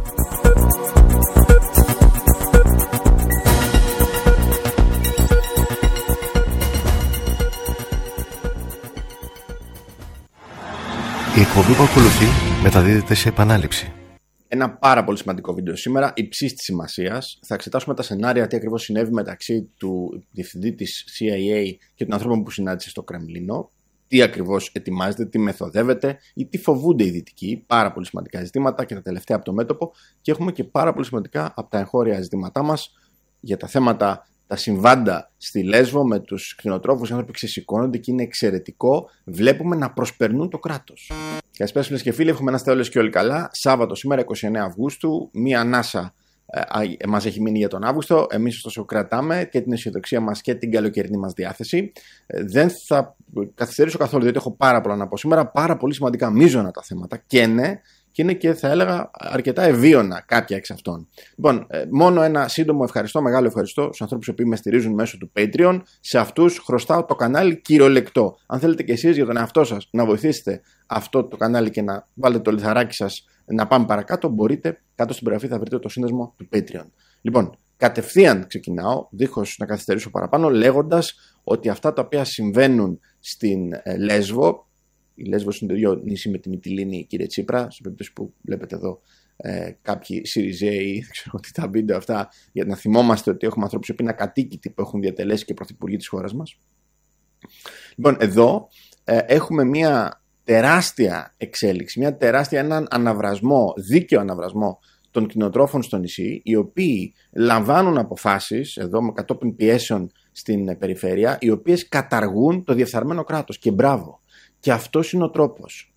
Η εκπομπή που ακολουθεί μεταδίδεται σε επανάληψη. Ένα πάρα πολύ σημαντικό βίντεο σήμερα, υψής της σημασίας. Θα εξετάσουμε τα σενάρια, τι ακριβώς συνέβη μεταξύ του διευθυντή της σι άι έι και των ανθρώπων που συνάντησε στο Κρεμλίνο, τι ακριβώς ετοιμάζεται, τι μεθοδεύεται ή τι φοβούνται οι Δυτικοί. Πάρα πολύ σημαντικά ζητήματα και τα τελευταία από το μέτωπο. Και έχουμε και πάρα πολύ σημαντικά από τα εγχώρια ζητήματά μας, για τα θέματα, τα συμβάντα στη Λέσβο με τους κτηνοτρόφους, οι άνθρωποι ξεσηκώνονται και είναι εξαιρετικό. Βλέπουμε να προσπερνούν το κράτος. Καλησπέρα φίλες και φίλοι, έχουμε να όλες και όλοι καλά. Σάββατο σήμερα, είκοσι εννέα Αυγούστου, μία ανάσα ε, μας έχει μείνει για τον Αύγουστο. Εμείς ωστόσο κρατάμε και την αισιοδοξία μας και την καλοκαιρινή μας διάθεση. Ε, δεν θα καθυστερήσω καθόλου, διότι έχω πάρα πολλά να πω σήμερα. Πάρα πολύ σημαντικά, μείζωνα τα θέματα. Και ναι, και είναι και θα έλεγα αρκετά ευίωνα κάποια εξ αυτών. Λοιπόν, ε, μόνο ένα σύντομο ευχαριστώ, μεγάλο ευχαριστώ στους ανθρώπους που με στηρίζουν μέσω του Patreon. Σε αυτούς χρωστάω το κανάλι κυριολεκτό. Αν θέλετε και εσείς για τον εαυτό σας να βοηθήσετε αυτό το κανάλι και να βάλετε το λιθαράκι σας να πάμε παρακάτω, μπορείτε. Κάτω στην περιγραφή θα βρείτε το σύνδεσμο του Patreon. Λοιπόν, κατευθείαν ξεκινάω, δίχως να καθυστερήσω παραπάνω, λέγοντας ότι αυτά τα οποία συμβαίνουν στην ε, Λέσβο. Η Λέσβος είναι το ίδιο νησί με τη Μυτιλήνη, κύριε Τσίπρα, σε περίπτωση που βλέπετε εδώ ε, κάποιοι Σιριζέοι, ξέρω τι τα βίντεο αυτά, για να θυμόμαστε ότι έχουμε ανθρώπους που είναι ακατοίκητοι που έχουν διατελέσει και πρωθυπουργοί της χώρας μας. Λοιπόν, εδώ ε, έχουμε μια τεράστια εξέλιξη, μια τεράστια, έναν αναβρασμό, δίκαιο αναβρασμό των κτηνοτρόφων στο νησί, οι οποίοι λαμβάνουν αποφάσεις, εδώ με κατόπιν πιέσεων στην περιφέρεια, οι οποίες καταργούν το διεφθαρμένο κράτος. Και μπράβο. Και αυτός είναι ο τρόπος.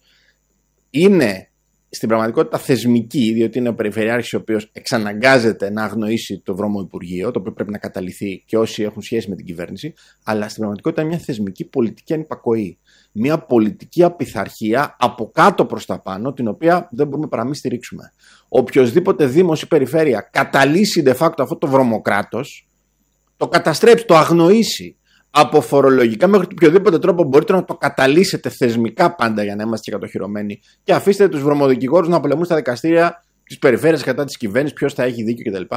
Είναι στην πραγματικότητα θεσμική, διότι είναι ο Περιφερειάρχης ο οποίος εξαναγκάζεται να αγνοήσει το βρώμο Υπουργείο, το οποίο πρέπει να καταλυθεί και όσοι έχουν σχέση με την κυβέρνηση, αλλά στην πραγματικότητα είναι μια θεσμική πολιτική ανυπακοή. Μια πολιτική απειθαρχία από κάτω προς τα πάνω, την οποία δεν μπορούμε παρά μη στηρίξουμε. Οποιοσδήποτε δήμος ή περιφέρεια καταλύσει de facto αυτό το βρωμοκράτος, το καταστρέψει, το αγνοήσει. Από φορολογικά μέχρι οποιοδήποτε τρόπο μπορείτε να το καταλύσετε θεσμικά πάντα για να είμαστε και κατοχυρωμένοι και αφήστε τους βρωμοδικηγόρους να πολεμούν στα δικαστήρια της περιφέρειας κατά της κυβέρνησης, ποιος θα έχει δίκιο κτλ.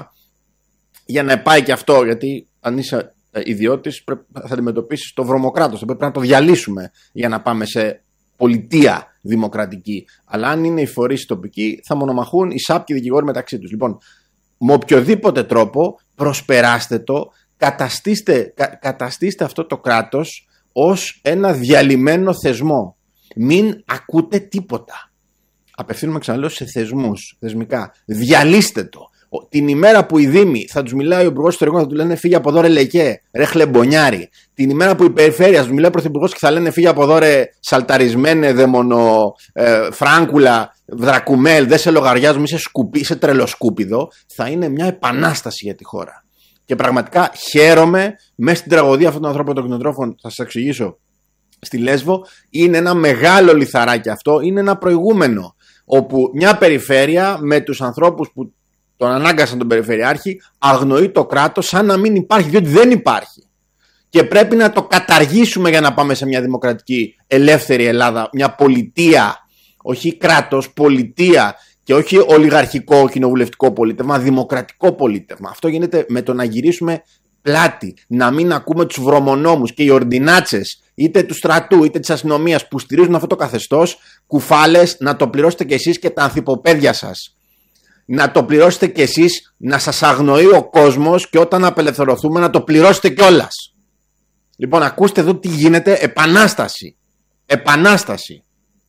Για να πάει και αυτό, γιατί αν είσαι ιδιώτης θα αντιμετωπίσεις το βρωμοκράτος, θα πρέπει να το διαλύσουμε για να πάμε σε πολιτεία δημοκρατική. Αλλά αν είναι οι φορείς τοπικοί, θα μονομαχούν οι σάπκοι δικηγόροι μεταξύ τους. Λοιπόν, με οποιοδήποτε τρόπο προσπεράστε το. Καταστήστε, κα, καταστήστε αυτό το κράτος ως ένα διαλυμένο θεσμό. Μην ακούτε τίποτα. Απευθύνουμε ξαναλέω σε θεσμούς, θεσμικά. Διαλύστε το. Την ημέρα που οι δήμοι θα τους μιλάει ο υπουργός εξωτερικών, θα του λένε φύγε από εδώ ρε λεκέ, ρε χλεμπονιάρι. Την ημέρα που η περιφέρεια θα τους μιλάει ο πρωθυπουργός και θα λένε φύγε από εδώ ρε σαλταρισμένε δαιμονο ε, φράγκουλα, δρακουμέλ, δεν σε λογαριάζουμε, είσαι, σκουπί, είσαι τρελοσκούπιδο, θα είναι μια επανάσταση για τη χώρα. Και πραγματικά χαίρομαι μέσα στην τραγωδία αυτών των ανθρώπων των κτηνοτρόφων, θα σας εξηγήσω, στη Λέσβο, είναι ένα μεγάλο λιθαράκι αυτό, είναι ένα προηγούμενο, όπου μια περιφέρεια με τους ανθρώπους που τον ανάγκασαν τον περιφερειάρχη αγνοεί το κράτος σαν να μην υπάρχει, διότι δεν υπάρχει. Και πρέπει να το καταργήσουμε για να πάμε σε μια δημοκρατική ελεύθερη Ελλάδα, μια πολιτεία, όχι κράτος, πολιτεία. Και όχι ολιγαρχικό κοινοβουλευτικό πολίτευμα, δημοκρατικό πολίτευμα. Αυτό γίνεται με το να γυρίσουμε πλάτη, να μην ακούμε τους βρωμονόμους και οι ορντινάτσες, είτε του στρατού είτε της αστυνομίας που στηρίζουν αυτό το καθεστώς, κουφάλες, να το πληρώσετε κι εσείς και τα ανθιποπαίδια σας. Να το πληρώσετε κι εσείς, να σας αγνοεί ο κόσμος και όταν απελευθερωθούμε να το πληρώσετε κιόλας. Λοιπόν, ακούστε εδώ τι γίνεται, επανάσταση. Επανάσταση.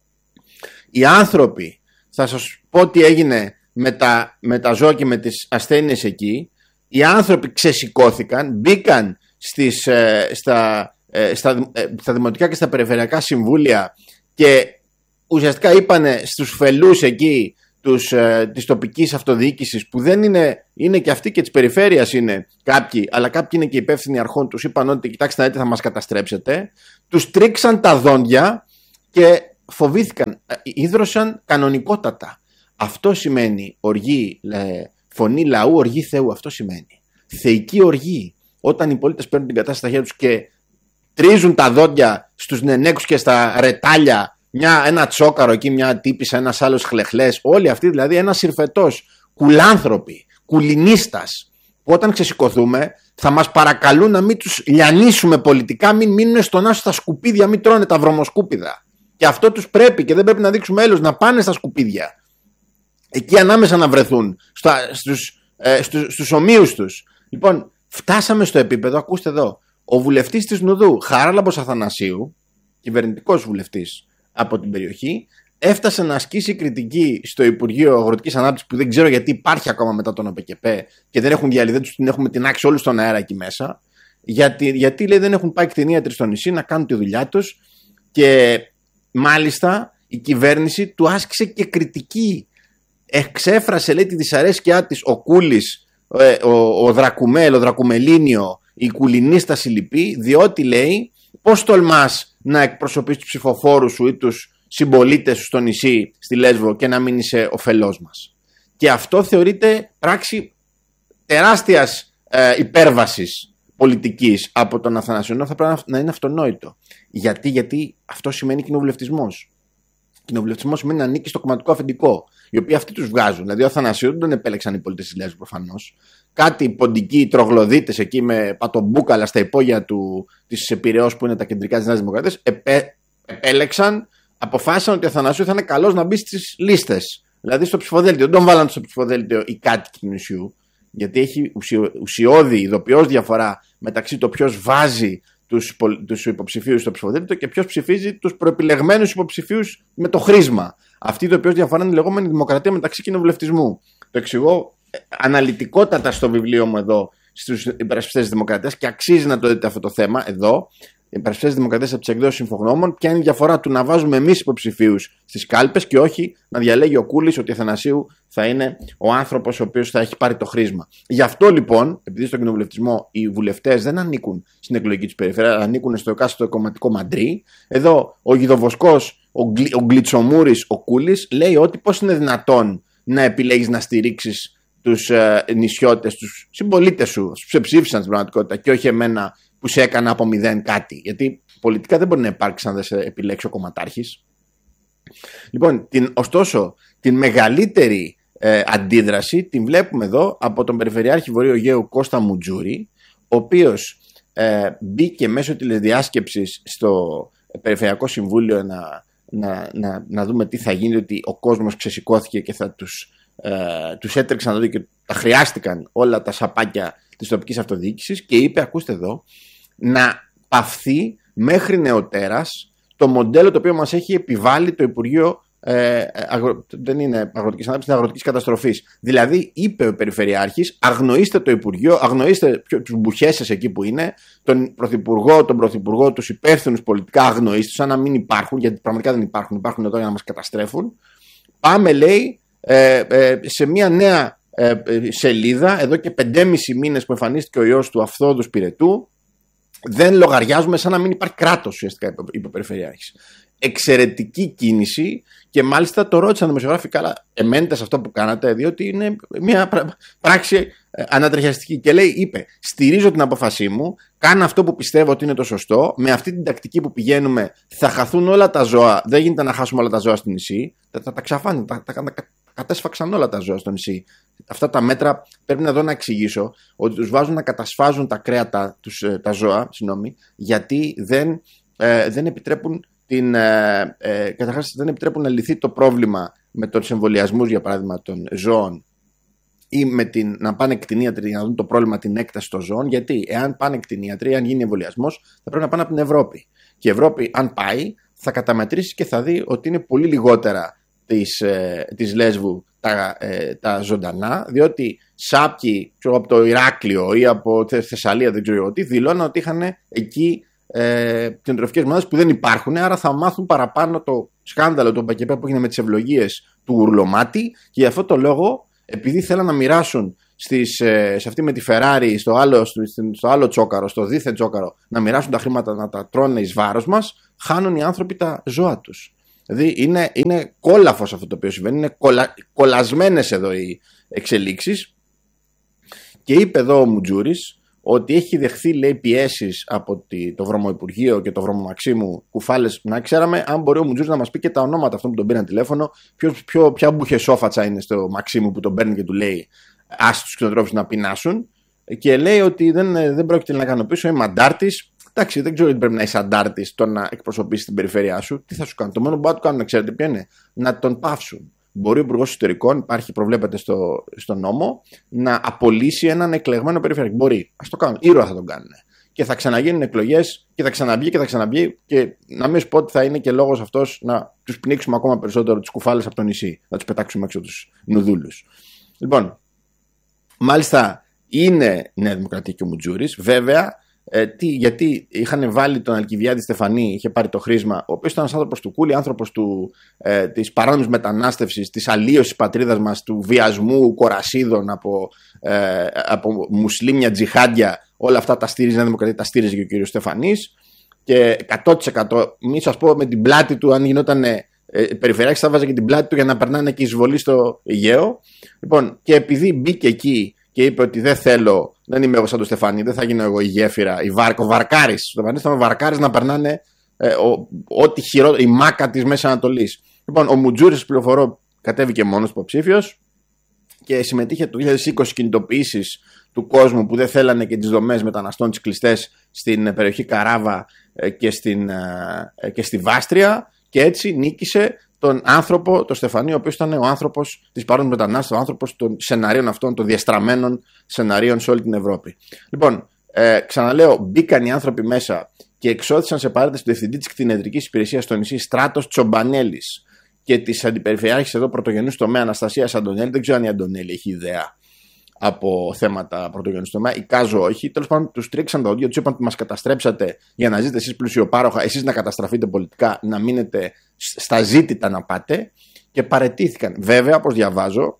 Οι άνθρωποι, θα σας πω τι έγινε με τα, με τα ζώα και με τις ασθένειες εκεί. Οι άνθρωποι ξεσηκώθηκαν, μπήκαν στις, ε, στα, ε, στα, ε, στα δημοτικά και στα περιφερειακά συμβούλια και ουσιαστικά είπανε στους φελούς εκεί τους, ε, της τοπικής αυτοδιοίκησης, που δεν είναι, είναι και αυτοί και της περιφέρειας είναι κάποιοι, αλλά κάποιοι είναι και υπεύθυνοι αρχών, τους είπαν ότι κοιτάξτε να δείτε θα μας καταστρέψετε, τους τρίξαν τα δόντια και φοβήθηκαν, ίδρωσαν κανονικότατα. Αυτό σημαίνει οργή, ε, φωνή λαού, οργή Θεού. Αυτό σημαίνει θεϊκή οργή. Όταν οι πολίτες παίρνουν την κατάσταση στα χέρια τους και τρίζουν τα δόντια στους νενέκους και στα ρετάλια, μια, ένα τσόκαρο εκεί, μια τύπισσα, ένας άλλος χλεχλές, όλοι αυτοί δηλαδή ένας συρφετός, κουλάνθρωποι, κουλινίστας, που όταν ξεσηκωθούμε θα μας παρακαλούν να μην τους λιανίσουμε πολιτικά, μην μείνουν στον άσο στα σκουπίδια, μην τρώνε τα βρωμοσκούπιδα. Και αυτό τους πρέπει και δεν πρέπει να δείξουμε έλεος, να πάνε στα σκουπίδια. Εκεί ανάμεσα να βρεθούν, στα, στους, ε, στους, στους ομοίους τους. Λοιπόν, φτάσαμε στο επίπεδο, ακούστε εδώ, ο βουλευτής της Νουδού, Χαράλαμπος Αθανασίου, κυβερνητικός βουλευτής από την περιοχή, έφτασε να ασκήσει κριτική στο Υπουργείο Αγροτικής Ανάπτυξης, που δεν ξέρω γιατί υπάρχει ακόμα μετά τον ΟΠΕΚΕΠΕ και δεν έχουν διαλυθεί, δεν τους την έχουμε τινάξει όλους στον αέρα εκεί μέσα. Γιατί, γιατί λέει, δεν έχουν πάει κτηνίατροι στο νησί να κάνουν τη δουλειά τους, και μάλιστα η κυβέρνηση του άσκησε και κριτική. Εξέφρασε, λέει, τη δυσαρέσκειά της ο Κούλης, ο, ο, ο Δρακουμέλ, ο Δρακουμελίνιο, η Κουλινίστα συλληπή, διότι λέει, πώς τολμάς να εκπροσωπείς τους ψηφοφόρους σου ή τους συμπολίτες σου στο νησί, στη Λέσβο, και να μην είσαι ωφελός μας. Και αυτό θεωρείται πράξη τεράστιας ε, υπέρβασης πολιτικής από τον Αθανασιονό. Θα πρέπει να είναι αυτονόητο. Γιατί, γιατί αυτό σημαίνει κοινοβουλευτισμός. Κοινοβουλευτισμός σημαίνει να ανήκει στο κομματικό αφεντικό, οι οποίοι αυτοί τους βγάζουν. Δηλαδή, ο Αθανασίου δεν τον επέλεξαν οι πολίτες της Λέσβου προφανώς. Κάτι ποντικοί τρογλωδίτες εκεί με πατομπούκαλα στα υπόγεια του, της Πειραιώς, που είναι τα κεντρικά της Νέας Δημοκρατίας, επέ, επέλεξαν, αποφάσισαν ότι ο Αθανασίου θα είναι καλός να μπει στις λίστες. Δηλαδή στο ψηφοδέλτιο. Δεν τον βάλαν στο ψηφοδέλτιο οι κάτοικοι του νησιού, γιατί έχει ουσιο, ουσιώδη, ειδοποιώς διαφορά μεταξύ το ποιος βάζει τους, τους υποψηφίους στο ψηφοδέλτιο και ποιος ψηφίζει τους προεπιλεγμένους υποψηφίους με το χρήσμα. Αυτή η ειδοποιώς διαφορά είναι η λεγόμενη δημοκρατία μεταξύ κοινοβουλευτισμού. Το εξηγώ αναλυτικότατα στο βιβλίο μου εδώ, στους υπερασπιστές της Δημοκρατίας, και αξίζει να το δείτε αυτό το θέμα εδώ. Οι υπερασπιστές της Δημοκρατίας από τις εκδόσεις Συμφογνώμων, ποια είναι η διαφορά του να βάζουμε εμείς υποψηφίους στις κάλπες και όχι να διαλέγει ο Κούλης ότι ο Αθανασίου θα είναι ο άνθρωπος ο οποίος θα έχει πάρει το χρήσμα. Γι' αυτό λοιπόν, επειδή στον κοινοβουλευτισμό οι βουλευτές δεν ανήκουν στην εκλογική τους περιφέρεια, αλλά ανήκουν στο εκάστοτε κομματικό μαντρί, εδώ ο Γιδοβοσκός, ο, Γκλι, ο Γκλιτσομούρης, ο Κούλης λέει ότι πώς είναι δυνατόν να επιλέγεις να στηρίξεις τους ε, νησιώτες, τους συμπολίτες σου, τους ψεψήφισαν στην πραγματικότητα, και όχι εμένα που σε έκανα από μηδέν κάτι. Γιατί πολιτικά δεν μπορεί να υπάρξει αν δεν σε επιλέξει ο κομματάρχης. Λοιπόν, την, ωστόσο, την μεγαλύτερη ε, αντίδραση την βλέπουμε εδώ από τον Περιφερειάρχη Βορείου Αιγαίου Κώστα Μουτζούρη, ο οποίος ε, μπήκε μέσω τηλεδιάσκεψης στο Περιφερειακό Συμβούλιο να, να, να, να δούμε τι θα γίνει, ότι ο κόσμος ξεσηκώθηκε και θα τους, ε, τους έτρεξαν να δει και τα χρειάστηκαν όλα τα σαπάκια της τοπικής αυτοδιοίκησης, και είπε, ακούστε εδώ, να παυθεί μέχρι νεοτέρας το μοντέλο το οποίο μας έχει επιβάλει το Υπουργείο ε, αγρο... δεν είναι αγροτικής ανάπτυξης, είναι αγροτικής καταστροφής. Δηλαδή, είπε ο Περιφερειάρχης, αγνοήστε το Υπουργείο, αγνοήστε τους μπουχέσες εκεί που είναι, τον Πρωθυπουργό, τον Πρωθυπουργό, τους υπεύθυνους πολιτικά, αγνοήστε, σαν να μην υπάρχουν, γιατί πραγματικά δεν υπάρχουν, υπάρχουν εδώ για να μας καταστρέφουν. Πάμε, λέει, ε, ε, σε μια νέα ε, ε, σελίδα, εδώ και πεντέμισι μήνες που εμφανίστηκε ο ιός του Αυθόδου Σπυρετού, δεν λογαριάζουμε, σαν να μην υπάρχει κράτος, ουσιαστικά, είπε ο Περιφερειάρχης. Εξαιρετική κίνηση, και μάλιστα το ρώτησαν δημοσιογράφοι, καλά, εμένετε σε αυτό που κάνατε, διότι είναι μια πράξη ανατριχιαστική. Και λέει, είπε, στηρίζω την απόφασή μου, κάνω αυτό που πιστεύω ότι είναι το σωστό, με αυτή την τακτική που πηγαίνουμε θα χαθούν όλα τα ζώα, δεν γίνεται να χάσουμε όλα τα ζώα στο νησί, θα τα, τα ξαφάνε, τα, τα, τα κατέσφαξαν όλα τα ζώα στο νησί. Αυτά τα μέτρα πρέπει να δω να εξηγήσω ότι τους βάζουν να κατασφάζουν τα κρέατα, τους, τα ζώα, συγγνώμη, γιατί δεν, ε, δεν επιτρέπουν την, ε, ε, καταρχάς δεν επιτρέπουν να λυθεί το πρόβλημα με τους εμβολιασμούς, για παράδειγμα, των ζώων, ή με την, να πάνε κτηνίατροι για να δουν το πρόβλημα, την έκταση των ζώων. Γιατί εάν πάνε κτηνίατροι, αν γίνει εμβολιασμός, θα πρέπει να πάνε από την Ευρώπη. Και η Ευρώπη, αν πάει, θα καταμετρήσει και θα δει ότι είναι πολύ λιγότερα της, ε, της Λέσβου τα, ε, τα ζωντανά, διότι σάπιοι ξέρω, από το Ηράκλειο ή από τη Θεσσαλία, δεν ξέρω τι, δηλώναν ότι είχαν εκεί ε, κτηνοτροφικές μονάδες που δεν υπάρχουν, άρα θα μάθουν παραπάνω το σκάνδαλο του ΟΠΕΚΕΠΕ που έγινε με τις ευλογίες του Ουρλωμάτη, και γι' αυτό το λόγο, επειδή θέλαν να μοιράσουν στις, ε, σε αυτή με τη Ferrari, στο άλλο, στο, στο άλλο τσόκαρο, στο δίθεν τσόκαρο, να μοιράσουν τα χρήματα, να τα τρώνε εις βάρος μας, χάνουν οι άνθρωποι τα ζώα τους. Δηλαδή είναι, είναι κόλαφος αυτό το οποίο συμβαίνει, είναι κολα, κολλασμένες εδώ οι εξελίξεις. Και είπε εδώ ο Μουτζούρης ότι έχει δεχθεί, λέει, πιέσεις από τη, το Βρωμοϊπουργείο και το Βρωμομαξίμου, κουφάλες. Να ξέραμε αν μπορεί ο Μουτζούρης να μας πει και τα ονόματα αυτών που τον πήραν τηλέφωνο, ποιο, ποιο, ποια μπουχεσόφατσα είναι στο Μαξίμου που τον παίρνει και του λέει άσε τους κτηνοτρόφους να πεινάσουν, και λέει ότι δεν, δεν πρόκειται να ικανοποιήσω, είμαι αντάρτης. Εντάξει, δεν ξέρω γιατί πρέπει να είσαι αντάρτης το να εκπροσωπήσεις την περιφέρειά σου. Τι θα σου κάνουν? Το μόνο που μπορεί να του κάνουν, ξέρετε ποιο είναι? Να τον παύσουν. Μπορεί ο Υπουργός Εσωτερικών, υπάρχει, προβλέπεται στο, στο νόμο, να απολύσει έναν εκλεγμένο περιφερειακό. Μπορεί. Ας το κάνουν. Ήρωα θα τον κάνουν. και θα ξαναγίνουν εκλογές και θα ξαναμπεί και θα ξαναμπεί. Και να μην σου πω ότι θα είναι και λόγος αυτός να τους πνίξουμε ακόμα περισσότερο τις κουφάλες από το νησί, να τους πετάξουμε έξω τους νουδούλους. Λοιπόν, μάλιστα είναι Νέα Δημοκρατία και ο Μουτζούρης, βέβαια. Ε, τι, γιατί είχαν βάλει τον Αλκιβιάδη Στεφανή, είχε πάρει το χρήσμα, ο οποίος ήταν ένας άνθρωπος του κούλι, άνθρωπος του, ε, της παράνομης μετανάστευσης, της αλλίωσης πατρίδας μας, του βιασμού κορασίδων από, ε, από μουσλίμια τζιχάντια, όλα αυτά τα στήριζε η Νέα Δημοκρατία, τα στήριζε και ο κύριος Στεφανής. Και εκατό τοις εκατό, μη σας πω με την πλάτη του, αν γινόταν ε, περιφερειάρχης, θα βάζα και την πλάτη του για να περνάνε και εισβολή στο Αιγαίο. Λοιπόν, και επειδή μπήκε εκεί και είπε ότι δεν θέλω, δεν είμαι εγώ σαν το Στεφανί, δεν θα γίνω εγώ η γέφυρα, η βάρκο, βαρκάρης. Στο Στεφανί ήταν βαρκάρης να περνάνε ε, ό,τι χειρότερο, η μάκα της Μέσης Ανατολής. Λοιπόν, ο Μουτζούρης, πληροφορώ, κατέβηκε μόνος υποψήφιος και συμμετείχε το δύο χιλιάδες είκοσι κινητοποιήσεις του κόσμου που δεν θέλανε και τις δομές μεταναστών τις κλειστές στην περιοχή Καράβα ε, και, στην, ε, και στη Βάστρια, και έτσι νίκησε τον άνθρωπο, τον Στεφανί, ο οποίος ήταν ο άνθρωπος της παρόνης μετανάστευσης, ο άνθρωπος των σεναρίων αυτών, των διαστραμμένων σεναρίων σε όλη την Ευρώπη. Λοιπόν, ε, ξαναλέω, μπήκαν οι άνθρωποι μέσα και εξώθησαν σε παράταση του διευθυντή της κτηνιατρικής υπηρεσίας στο νησί, Στράτος Τσομπανέλης, και της αντιπεριφερειάρχης εδώ πρωτογενούς τομέα Αναστασίας Αντωνέλη. Δεν ξέρω αν η Αντωνέλη έχει ιδέα από θέματα πρωτογενούς τομέα, εικάζω όχι. Τέλος πάντων, τους τρίξαν τα όδια, τους είπαν ότι μας καταστρέψατε για να ζείτε εσείς πλουσιοπάροχα, εσείς να καταστραφείτε πολιτικά, να μείνετε στα ζήτητα να πάτε, και παραιτήθηκαν. Βέβαια, όπως διαβάζω,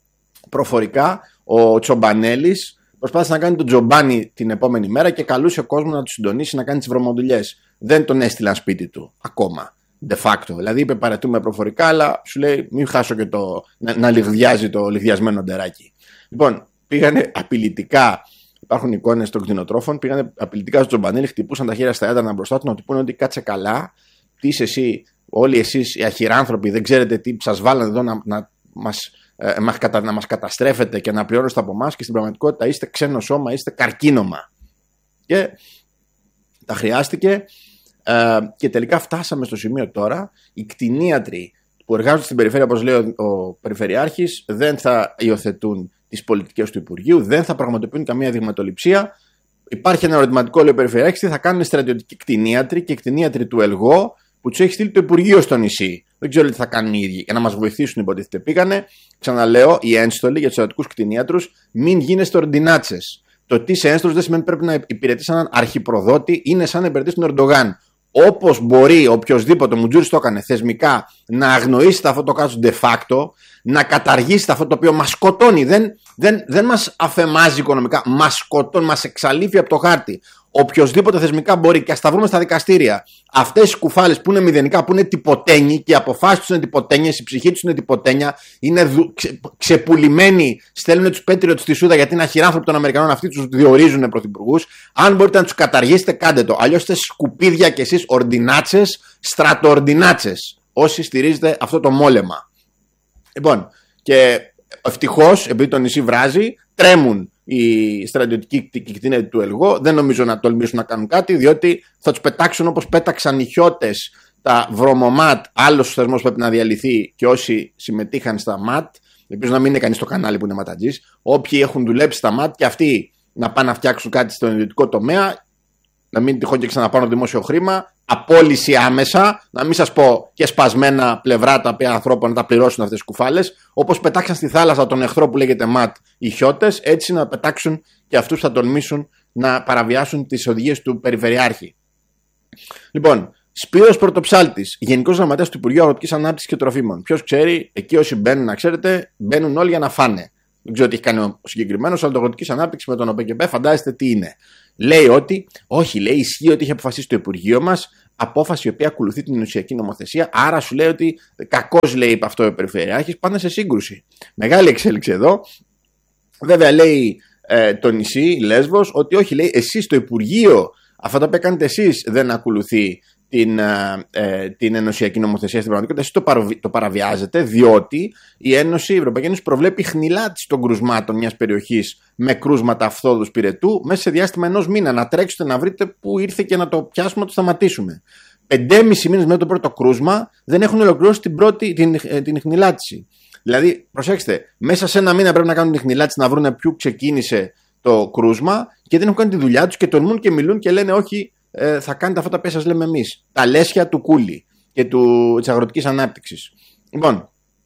προφορικά ο Τσομπανέλης προσπάθησε να κάνει τον Τζομπάνι την επόμενη μέρα και καλούσε ο κόσμο να του συντονίσει να κάνει τις βρωμοδουλειές. Δεν τον έστειλαν σπίτι του ακόμα. De facto. Δηλαδή είπε παρετούμε προφορικά, αλλά σου λέει μην χάσω και το να, να λιγδιάζει το λιγδιασμένο ντεράκι. Λοιπόν, πήγανε απειλητικά. Υπάρχουν εικόνες των κτηνοτρόφων. Πήγανε απειλητικά στο Τζομπανέλη, χτυπούσαν τα χέρια στα έδρανα μπροστά του να του πούνε ότι κάτσε καλά. Τι είσαι εσύ, όλοι εσείς οι αχυράνθρωποι, δεν ξέρετε τι σας βάλανε εδώ να, να, μας, ε, να μας καταστρέφετε και να πληρώνεστε από εμάς, και στην πραγματικότητα είστε ξένο σώμα, είστε καρκίνωμα. Και τα χρειάστηκε. Uh, και τελικά φτάσαμε στο σημείο τώρα οι κτηνίατροι που εργάζονται στην περιφέρεια, όπως λέει ο, ο Περιφερειάρχης, δεν θα υιοθετούν τις πολιτικές του Υπουργείου, δεν θα πραγματοποιούν καμία δειγματοληψία. Υπάρχει ένα ερωτηματικό, λέει ο Περιφερειάρχης, τι θα κάνουν στρατιωτικοί κτηνίατροι και κτηνίατροι του ΕΛΓΟ που τους έχει στείλει το Υπουργείο στο νησί. Δεν ξέρω τι θα κάνουν οι ίδιοι για να μας βοηθήσουν, υποτίθεται. Πήγανε, ξαναλέω, οι ένστολοι για τους στρατιωτικούς κτηνίατρους, μην γίνεστε ορντινάτσες. Το τι είσαι ένστολος δεν σημαίνει πρέπει να υπηρετείς έναν αρχιπροδότη, είναι σαν να υπηρετείς τον Ερντογάν. Όπως μπορεί οποιοδήποτε, ο Μουτζούρης το έκανε θεσμικά, να αγνοήσει αυτό το κράτος de facto, να καταργήσει αυτό το οποίο μας σκοτώνει. Δεν, δεν, δεν μας αφεμάζει οικονομικά, μας σκοτώνει, μας εξαλείφει από το χάρτη. Οποιοδήποτε θεσμικά μπορεί, και ας τα βρούμε στα δικαστήρια, αυτές οι κουφάλες που είναι μηδενικά, που είναι τυποτένιοι και οι αποφάσεις τους είναι τυποτένιες, η ψυχή τους είναι τυποτένια, είναι δου, ξε, ξεπουλημένοι, στέλνουν τους Patriots στη Σούδα γιατί είναι αχυράνθρωποι των Αμερικανών, αυτοί τους διορίζουν πρωθυπουργούς. Αν μπορείτε να τους καταργήσετε, κάντε το. Αλλιώς είστε σκουπίδια κι εσείς, ορντινάτσες, στρατοορντινάτσες, όσοι στηρίζετε αυτό το μόλεμα. Λοιπόν, και ευτυχώς, επειδή το νησί βράζει, τρέμουν οι στρατιωτικοί κτηνίατροι του ΕΛΓΟ. Δεν νομίζω να τολμήσουν να κάνουν κάτι, διότι θα τους πετάξουν όπως πέταξαν οι χιώτες τα βρωμομάτ. Άλλος θεσμός πρέπει να διαλυθεί, και όσοι συμμετείχαν στα ΜΑΤ, ελπίζω να μην είναι κανείς στο κανάλι που είναι ματατζής, όποιοι έχουν δουλέψει στα ΜΑΤ και αυτοί να πάνε να φτιάξουν κάτι στον ιδιωτικό τομέα, να μην τυχόν και ξαναπάρουν δημόσιο χρήμα, απόλυση άμεσα, να μην σας πω και σπασμένα πλευρά τα οποία ανθρώπων να τα πληρώσουν αυτές τις κουφάλες, όπως πετάξαν στη θάλασσα τον εχθρό που λέγεται ΜΑΤ οι χιώτες, έτσι να πετάξουν και αυτούς θα τολμήσουν να παραβιάσουν τις οδηγίες του Περιφερειάρχη. Λοιπόν, Σπύρος Πρωτοψάλτης, Γενικός Γραμματέας του Υπουργείου Αγροτικής Ανάπτυξης και Τροφίμων. Ποιος ξέρει, εκεί όσοι μπαίνουν, να ξέρετε, μπαίνουν όλοι για να φάνε. Δεν ξέρω τι έχει κάνει ο συγκεκριμένος, αλλά το Αγροτικής Ανάπτυξης με τον ΟΠΕΚΕΠΕ φαντάζεστε τι είναι. Λέει ότι, όχι, λέει, ισχύει ότι είχε αποφασίσει το Υπουργείο μας απόφαση η οποία ακολουθεί την ενωσιακή νομοθεσία. Άρα σου λέει ότι κακώς, λέει, είπε αυτό ο Περιφερειάρχης, πάνε σε σύγκρουση. Μεγάλη εξέλιξη εδώ. Βέβαια, λέει ε, το νησί, η Λέσβος, ότι όχι, λέει, εσείς το Υπουργείο, αυτά τα οποία κάνετε εσείς, δεν ακολουθεί την, ε, την ενωσιακή νομοθεσία στην πραγματικότητα. Εσείς το, παροβι, το παραβιάζετε, διότι η Ένωση, η Ευρωπαϊκή Ένωση προβλέπει χνηλάτιση των κρουσμάτων μιας περιοχής με κρούσματα αυθόδους πυρετού μέσα σε διάστημα ενός μήνα. Να τρέξετε να βρείτε πού ήρθε και να το πιάσουμε, να το σταματήσουμε. Πεντέμισι μήνες μετά το πρώτο κρούσμα δεν έχουν ολοκληρώσει την, πρώτη, την, την χνηλάτιση. Δηλαδή, προσέξτε, μέσα σε ένα μήνα πρέπει να κάνουν την χνηλάτιση, να βρουν ποιου ξεκίνησε το κρούσμα και δεν έχουν κάνει τη δουλειά τους και τολμούν και μιλούν και λένε όχι, ε, θα κάνετε αυτά τα οποία σας λέμε εμείς. Τα λέσια του Κούλι και του, της αγροτικής ανάπτυξης. Λοιπόν,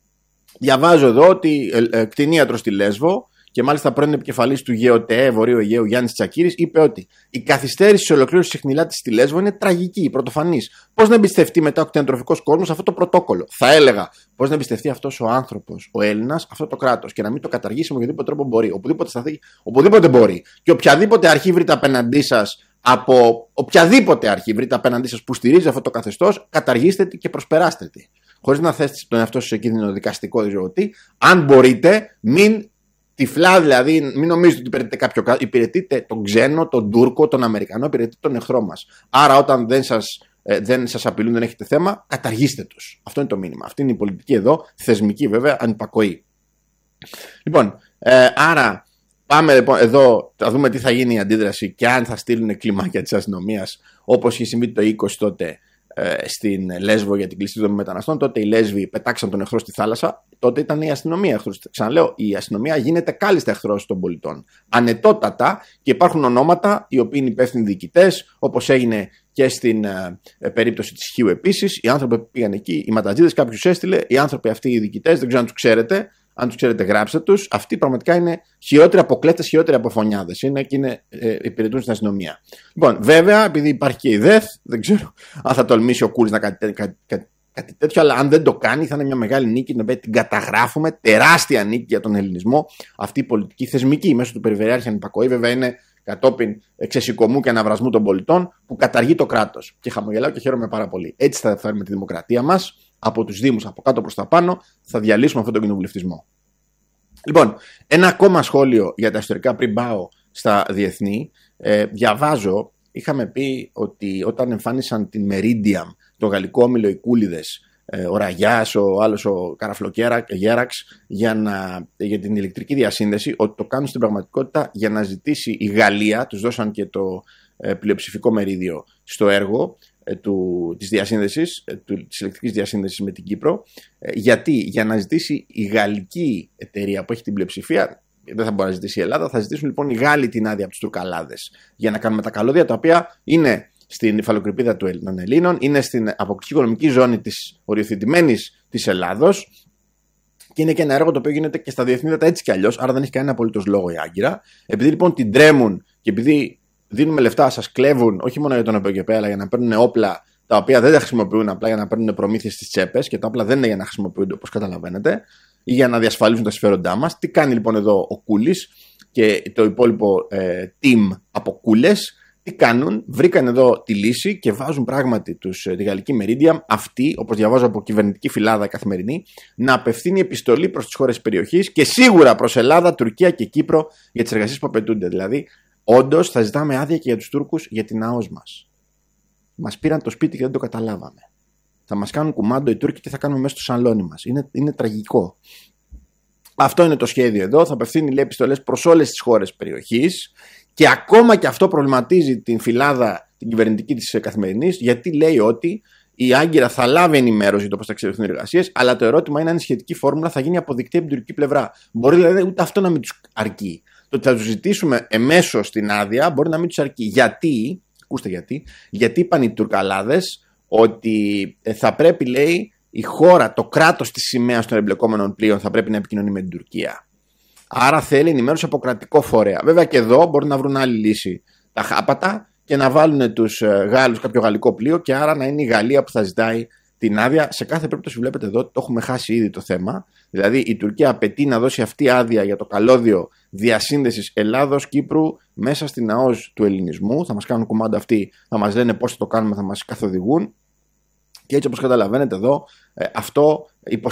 διαβάζω εδώ ότι ε, ε, κτηνίατρος στη Λέσβο και μάλιστα πρώην επικεφαλής του ΓΕΟΤΕ Βορείου Αιγαίου Γιάννης Τσακίρης είπε ότι η καθυστέρηση της ολοκλήρωσης της αιχνηλάτης στη Λέσβο είναι τραγική, πρωτοφανής. Πώς να εμπιστευτεί μετά ο κτηνοτροφικός κόσμος αυτό το πρωτόκολλο? Θα έλεγα, πώς να εμπιστευτεί αυτός ο άνθρωπος, ο Έλληνας, αυτό το κράτος και να μην το καταργήσει με οποιοδήποτε τρόπο μπορεί, οπουδήποτε σταθεί, οπουδήποτε μπορεί. Και οποιαδήποτε αρχή βρείτε απέναντί σας, από οποιαδήποτε αρχή βρείτε απέναντί σας που στηρίζει αυτό το καθεστώς, καταργήστε τη και προσπεράστε τη. Χωρίς να θέσετε τον εαυτό σας σε κίνδυνο δικαστικό διότι, αν μπορείτε, μην. Τυφλά δηλαδή, μην νομίζετε ότι υπηρετείτε κάποιο κράτος. Υπηρετείτε τον ξένο, τον Τούρκο, τον Αμερικανό, υπηρετείτε τον εχθρό μας. Άρα, όταν δεν σας, ε, δεν σας απειλούν, δεν έχετε θέμα, καταργήστε τους. Αυτό είναι το μήνυμα. Αυτή είναι η πολιτική εδώ, θεσμική βέβαια, ανυπακοή. Λοιπόν, ε, άρα πάμε λοιπόν εδώ, θα δούμε τι θα γίνει η αντίδραση και αν θα στείλουν κλιμάκια της αστυνομίας, όπως είχε συμβεί το είκοσι τότε στην Λέσβο για την κλειστή των μεταναστών. Τότε οι Λέσβοι πετάξαν τον εχθρό στη θάλασσα. Τότε ήταν η αστυνομία εχθρός. Ξαναλέω, η αστυνομία γίνεται κάλλιστα εχθρός των πολιτών. Ανετότατα, και υπάρχουν ονόματα οι οποίοι είναι υπεύθυνοι διοικητές, όπως έγινε και στην ε, περίπτωση της Χίου επίσης. Οι άνθρωποι που πήγαν εκεί, οι ματατζίδες, κάποιος έστειλε. Οι άνθρωποι αυτοί οι διοικητές, δεν ξέρω αν τους ξέρετε. Αν τους ξέρετε, γράψτε τους. Αυτοί πραγματικά είναι χειρότεροι από κλέφτες, χειρότεροι από φωνιάδες. Είναι και είναι, ε, υπηρετούν στην αστυνομία. Λοιπόν, βέβαια, επειδή υπάρχει και η ΔΕΘ, δεν ξέρω αν θα τολμήσει ο Κούλης να κάτι, κάτι, κάτι, κάτι τέτοιο, αλλά αν δεν το κάνει, θα είναι μια μεγάλη νίκη την οποία την καταγράφουμε. Τεράστια νίκη για τον ελληνισμό. Αυτή η πολιτική θεσμική μέσω του Περιφερειάρχη Ανυπακοή, βέβαια, είναι κατόπιν ξεσηκωμού και αναβρασμού των πολιτών που καταργεί το κράτος. Και χαμογελάω και χαίρομαι πάρα πολύ. Έτσι θα φέρουμε τη δημοκρατία μας. Από τους Δήμους, από κάτω προς τα πάνω, θα διαλύσουμε αυτόν τον κοινοβουλευτισμό. Λοιπόν, ένα ακόμα σχόλιο για τα ιστορικά πριν πάω στα διεθνή. Ε, διαβάζω, είχαμε πει ότι όταν εμφάνισαν την Meridiam, το γαλλικό όμιλο οι Κούλιδες, ε, ο Ραγιάς, ο άλλος ο Καραφλοκέραξ, για, να, για την ηλεκτρική διασύνδεση, ότι το κάνουν στην πραγματικότητα για να ζητήσει η Γαλλία, τους δώσαν και το ε, πλειοψηφικό μερίδιο στο έργο, Του, της διασύνδεσης, του, της ηλεκτρικής διασύνδεσης με την Κύπρο. Ε, γιατί, για να ζητήσει η γαλλική εταιρεία που έχει την πλειοψηφία, δεν θα μπορεί να ζητήσει η Ελλάδα, θα ζητήσουν λοιπόν οι Γάλλοι την άδεια από τους Τουρκαλάδες για να κάνουμε τα καλώδια, τα οποία είναι στην υφαλοκρηπίδα των Ελλήνων, είναι στην αποκλειστική οικονομική ζώνη της οριοθετημένης της Ελλάδος και είναι και ένα έργο το οποίο γίνεται και στα διεθνή δάτα έτσι κι αλλιώς, άρα δεν έχει κανένα απολύτως λόγο η Άγκυρα. Επειδή λοιπόν την τρέμουν και επειδή δίνουμε λεφτά, σας κλέβουν όχι μόνο για τον ΕΠΕ, αλλά για να παίρνουν όπλα τα οποία δεν τα χρησιμοποιούν απλά για να παίρνουν προμήθειες στις τσέπες και τα όπλα δεν είναι για να χρησιμοποιούνται όπως καταλαβαίνετε ή για να διασφαλίζουν τα συμφέροντά μας. Τι κάνει λοιπόν εδώ ο Κούλης και το υπόλοιπο ε, team από Κούλες? Τι κάνουν? Βρήκαν εδώ τη λύση και βάζουν πράγματι τους, τη γαλλική Meridiam αυτή, όπως διαβάζω από κυβερνητική φυλάδα καθημερινή, να απευθύνει επιστολή προς τις χώρες της περιοχής και σίγουρα προς Ελλάδα, Τουρκία και Κύπρο για τις εργασίες που απαιτούνται. Δηλαδή, όντως θα ζητάμε άδεια και για τους Τούρκους για την ΑΟΣ μας. Μας πήραν το σπίτι και δεν το καταλάβαμε. Θα μας κάνουν κουμάντο οι Τούρκοι και θα κάνουμε μέσα στο σαλόνι μας. Είναι, είναι τραγικό. Αυτό είναι το σχέδιο εδώ. Θα απευθύνει, λέει, επιστολές προς όλες τις χώρες της περιοχής και ακόμα και αυτό προβληματίζει την φυλάδα, την κυβερνητική της καθημερινής, γιατί λέει ότι η Άγκυρα θα λάβει ενημέρωση για το πώς θα εξελιχθούν οι εργασίες, αλλά το ερώτημα είναι αν η σχετική φόρμουλα θα γίνει αποδεικτή από την τουρκική πλευρά. Μπορεί δηλαδή ούτε αυτό να μην τους αρκεί. Το ότι θα τους ζητήσουμε εμέσως την άδεια μπορεί να μην τους αρκεί. Γιατί, ακούστε γιατί, γιατί είπαν οι Τουρκαλάδες ότι θα πρέπει, λέει, η χώρα, το κράτος της σημαίας των εμπλεκόμενων πλοίων θα πρέπει να επικοινωνεί με την Τουρκία. Άρα θέλει ενημέρωση από κρατικό φορέα. Βέβαια και εδώ μπορούν να βρουν άλλη λύση τα χάπατα και να βάλουν τους Γάλλους κάποιο γαλλικό πλοίο και άρα να είναι η Γαλλία που θα ζητάει την άδεια. Σε κάθε περίπτωση βλέπετε εδώ ότι το έχουμε χάσει ήδη το θέμα. Δηλαδή η Τουρκία απαιτεί να δώσει αυτή άδεια για το καλώδιο διασύνδεσης Ελλάδος-Κύπρου μέσα στην ΑΟΣ του ελληνισμού. Θα μας κάνουν κουμάντα αυτοί, θα μας λένε πώς θα το κάνουμε, θα μας καθοδηγούν. Και έτσι όπως καταλαβαίνετε εδώ, αυτό